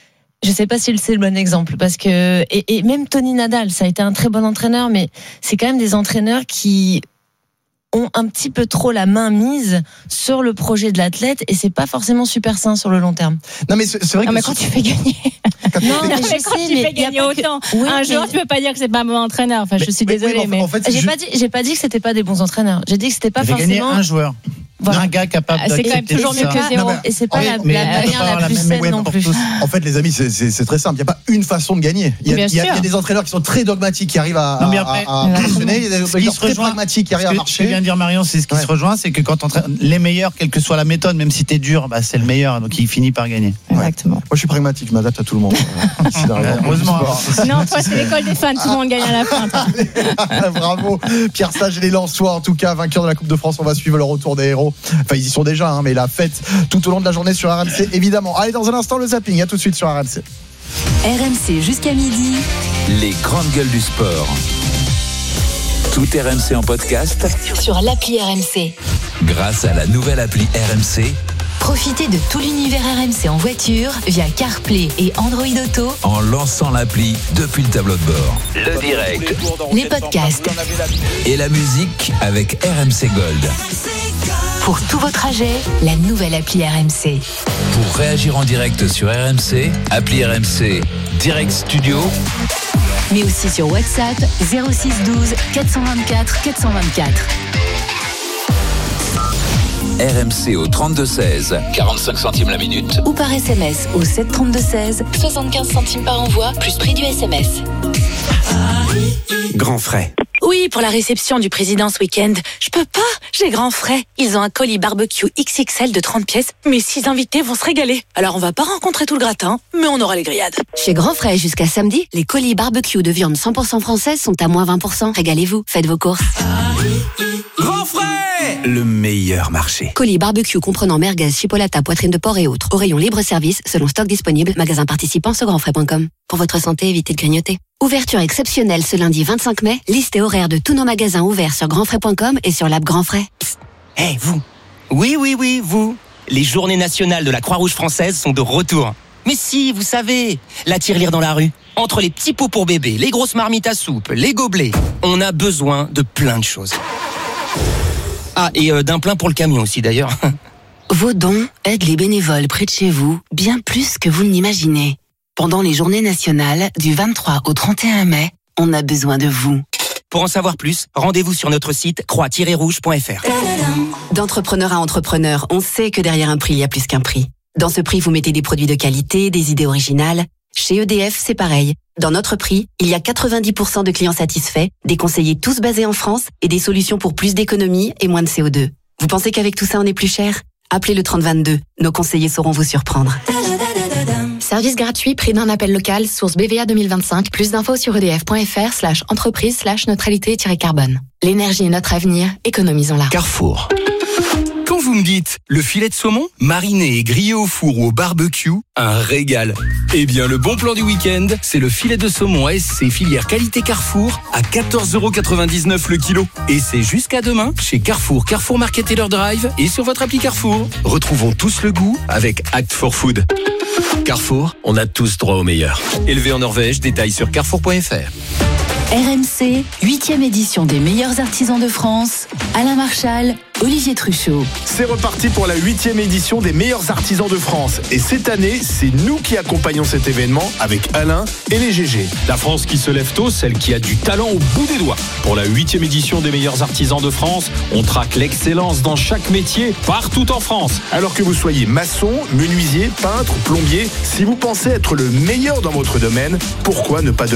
je sais pas si c'est le bon exemple, parce que et même Tony Nadal, ça a été un très bon entraîneur, mais c'est quand même des entraîneurs qui ont un petit peu trop la main mise sur le projet de l'athlète, et c'est pas forcément super sain sur le long terme. Non mais c'est vrai que quand tu fais gagner tu fais gagner autant. Oui, un joueur, tu peux pas dire que c'est pas un bon entraîneur. Enfin, je suis désolée, mais en fait, j'ai pas dit que c'était pas des bons entraîneurs. J'ai dit que c'était pas forcément gagné un joueur. Voilà. Un gars capable c'est quand même toujours mieux que zéro. Et c'est pas la manière la plus saine non plus. En fait, les amis, c'est très simple. Il n'y a pas une façon de gagner. Il y a des entraîneurs qui sont très dogmatiques, qui arrivent à fonctionner. Il y a des entraîneurs très pragmatiques qui arrivent à marcher. Ce que vient de dire Marion, c'est ce qui se rejoint, c'est que quand les meilleurs, quelle que soit la méthode, même si t'es dur, c'est le meilleur, donc il finit par gagner. Exactement. Moi, je suis pragmatique, je m'adapte à tout le monde. Heureusement. Non, toi, c'est l'école des fans, tout le monde gagne à la fin. Bravo, Pierre Sage et les Lensois, en tout cas, vainqueurs de la Coupe de France. On va suivre le retour des héros. Enfin, ils y sont déjà, mais la fête tout au long de la journée sur RMC, évidemment. Allez, dans un instant, le zapping. À tout de suite sur RMC. RMC jusqu'à midi. Les grandes gueules du sport. Tout RMC en podcast sur l'appli RMC. Grâce à la nouvelle appli RMC. Profitez de tout l'univers RMC en voiture via CarPlay et Android Auto en lançant l'appli depuis le tableau de bord. Le direct, les podcasts et la musique avec RMC Gold. Pour tous vos trajets, la nouvelle appli RMC. Pour réagir en direct sur RMC, appli RMC Direct Studio. Mais aussi sur WhatsApp 06 12 424 424. RMC au 3216, 45 centimes la minute. Ou par SMS au 73216, 75 centimes par envoi, plus prix du SMS. Grand frais. Oui, pour la réception du président ce week-end. Je peux pas, j'ai grand frais. Ils ont un colis barbecue XXL de 30 pièces. Mes 6 invités vont se régaler. Alors on va pas rencontrer tout le gratin, mais on aura les grillades. Chez Grand Frais, jusqu'à samedi, les colis barbecue de viande 100% française sont à moins 20%. Régalez-vous, faites vos courses. Grand frais, le meilleur marché. Colis barbecue comprenant merguez, chipolata, poitrine de porc et autres. Au rayon libre-service, selon stock disponible. Magasin participant sur grandfrais.com. Pour votre santé, évitez de grignoter. Ouverture exceptionnelle ce lundi 25 mai. Liste et horaire de tous nos magasins ouverts sur grandfrais.com et sur l'app Grand Frais. Hey, vous. Oui, vous. Les journées nationales de la Croix-Rouge française sont de retour. Mais si, vous savez, la tirelire dans la rue. Entre les petits pots pour bébé, les grosses marmites à soupe, les gobelets, on a besoin de plein de choses. Ah, et d'un plein pour le camion aussi d'ailleurs. Vos dons aident les bénévoles près de chez vous bien plus que vous ne l'imaginez. Pendant les journées nationales du 23 au 31 mai, on a besoin de vous. Pour en savoir plus, rendez-vous sur notre site croix-rouge.fr. D'entrepreneur à entrepreneur, on sait que derrière un prix, il y a plus qu'un prix. Dans ce prix, vous mettez des produits de qualité, des idées originales. Chez EDF, c'est pareil. Dans notre prix, il y a 90% de clients satisfaits, des conseillers tous basés en France et des solutions pour plus d'économie et moins de CO2. Vous pensez qu'avec tout ça, on est plus cher ? Appelez le 3022. Nos conseillers sauront vous surprendre. Service gratuit, prix d'un appel local, source BVA 2025. Plus d'infos sur edf.fr/entreprise/neutralité-carbone. L'énergie est notre avenir, économisons-la. Carrefour. Quand vous me dites le filet de saumon, mariné et grillé au four ou au barbecue, un régal. Eh bien, le bon plan du week-end, c'est le filet de saumon SC filière qualité Carrefour à 14,99€ le kilo. Et c'est jusqu'à demain chez Carrefour, Carrefour Market Taylor Drive et sur votre appli Carrefour. Retrouvons tous le goût avec Act for Food. Carrefour, on a tous droit au meilleur. Élevé en Norvège, détails sur carrefour.fr. RMC, 8e édition des meilleurs artisans de France. Alain Marchal, Olivier Truchot. C'est reparti pour la 8e édition des meilleurs artisans de France. Et cette année, c'est nous qui accompagnons cet événement avec Alain et les GG. La France qui se lève tôt, celle qui a du talent au bout des doigts. Pour la 8e édition des meilleurs artisans de France, on traque l'excellence dans chaque métier, partout en France. Alors que vous soyez maçon, menuisier, peintre, plombier, si vous pensez être le meilleur dans votre domaine, pourquoi ne pas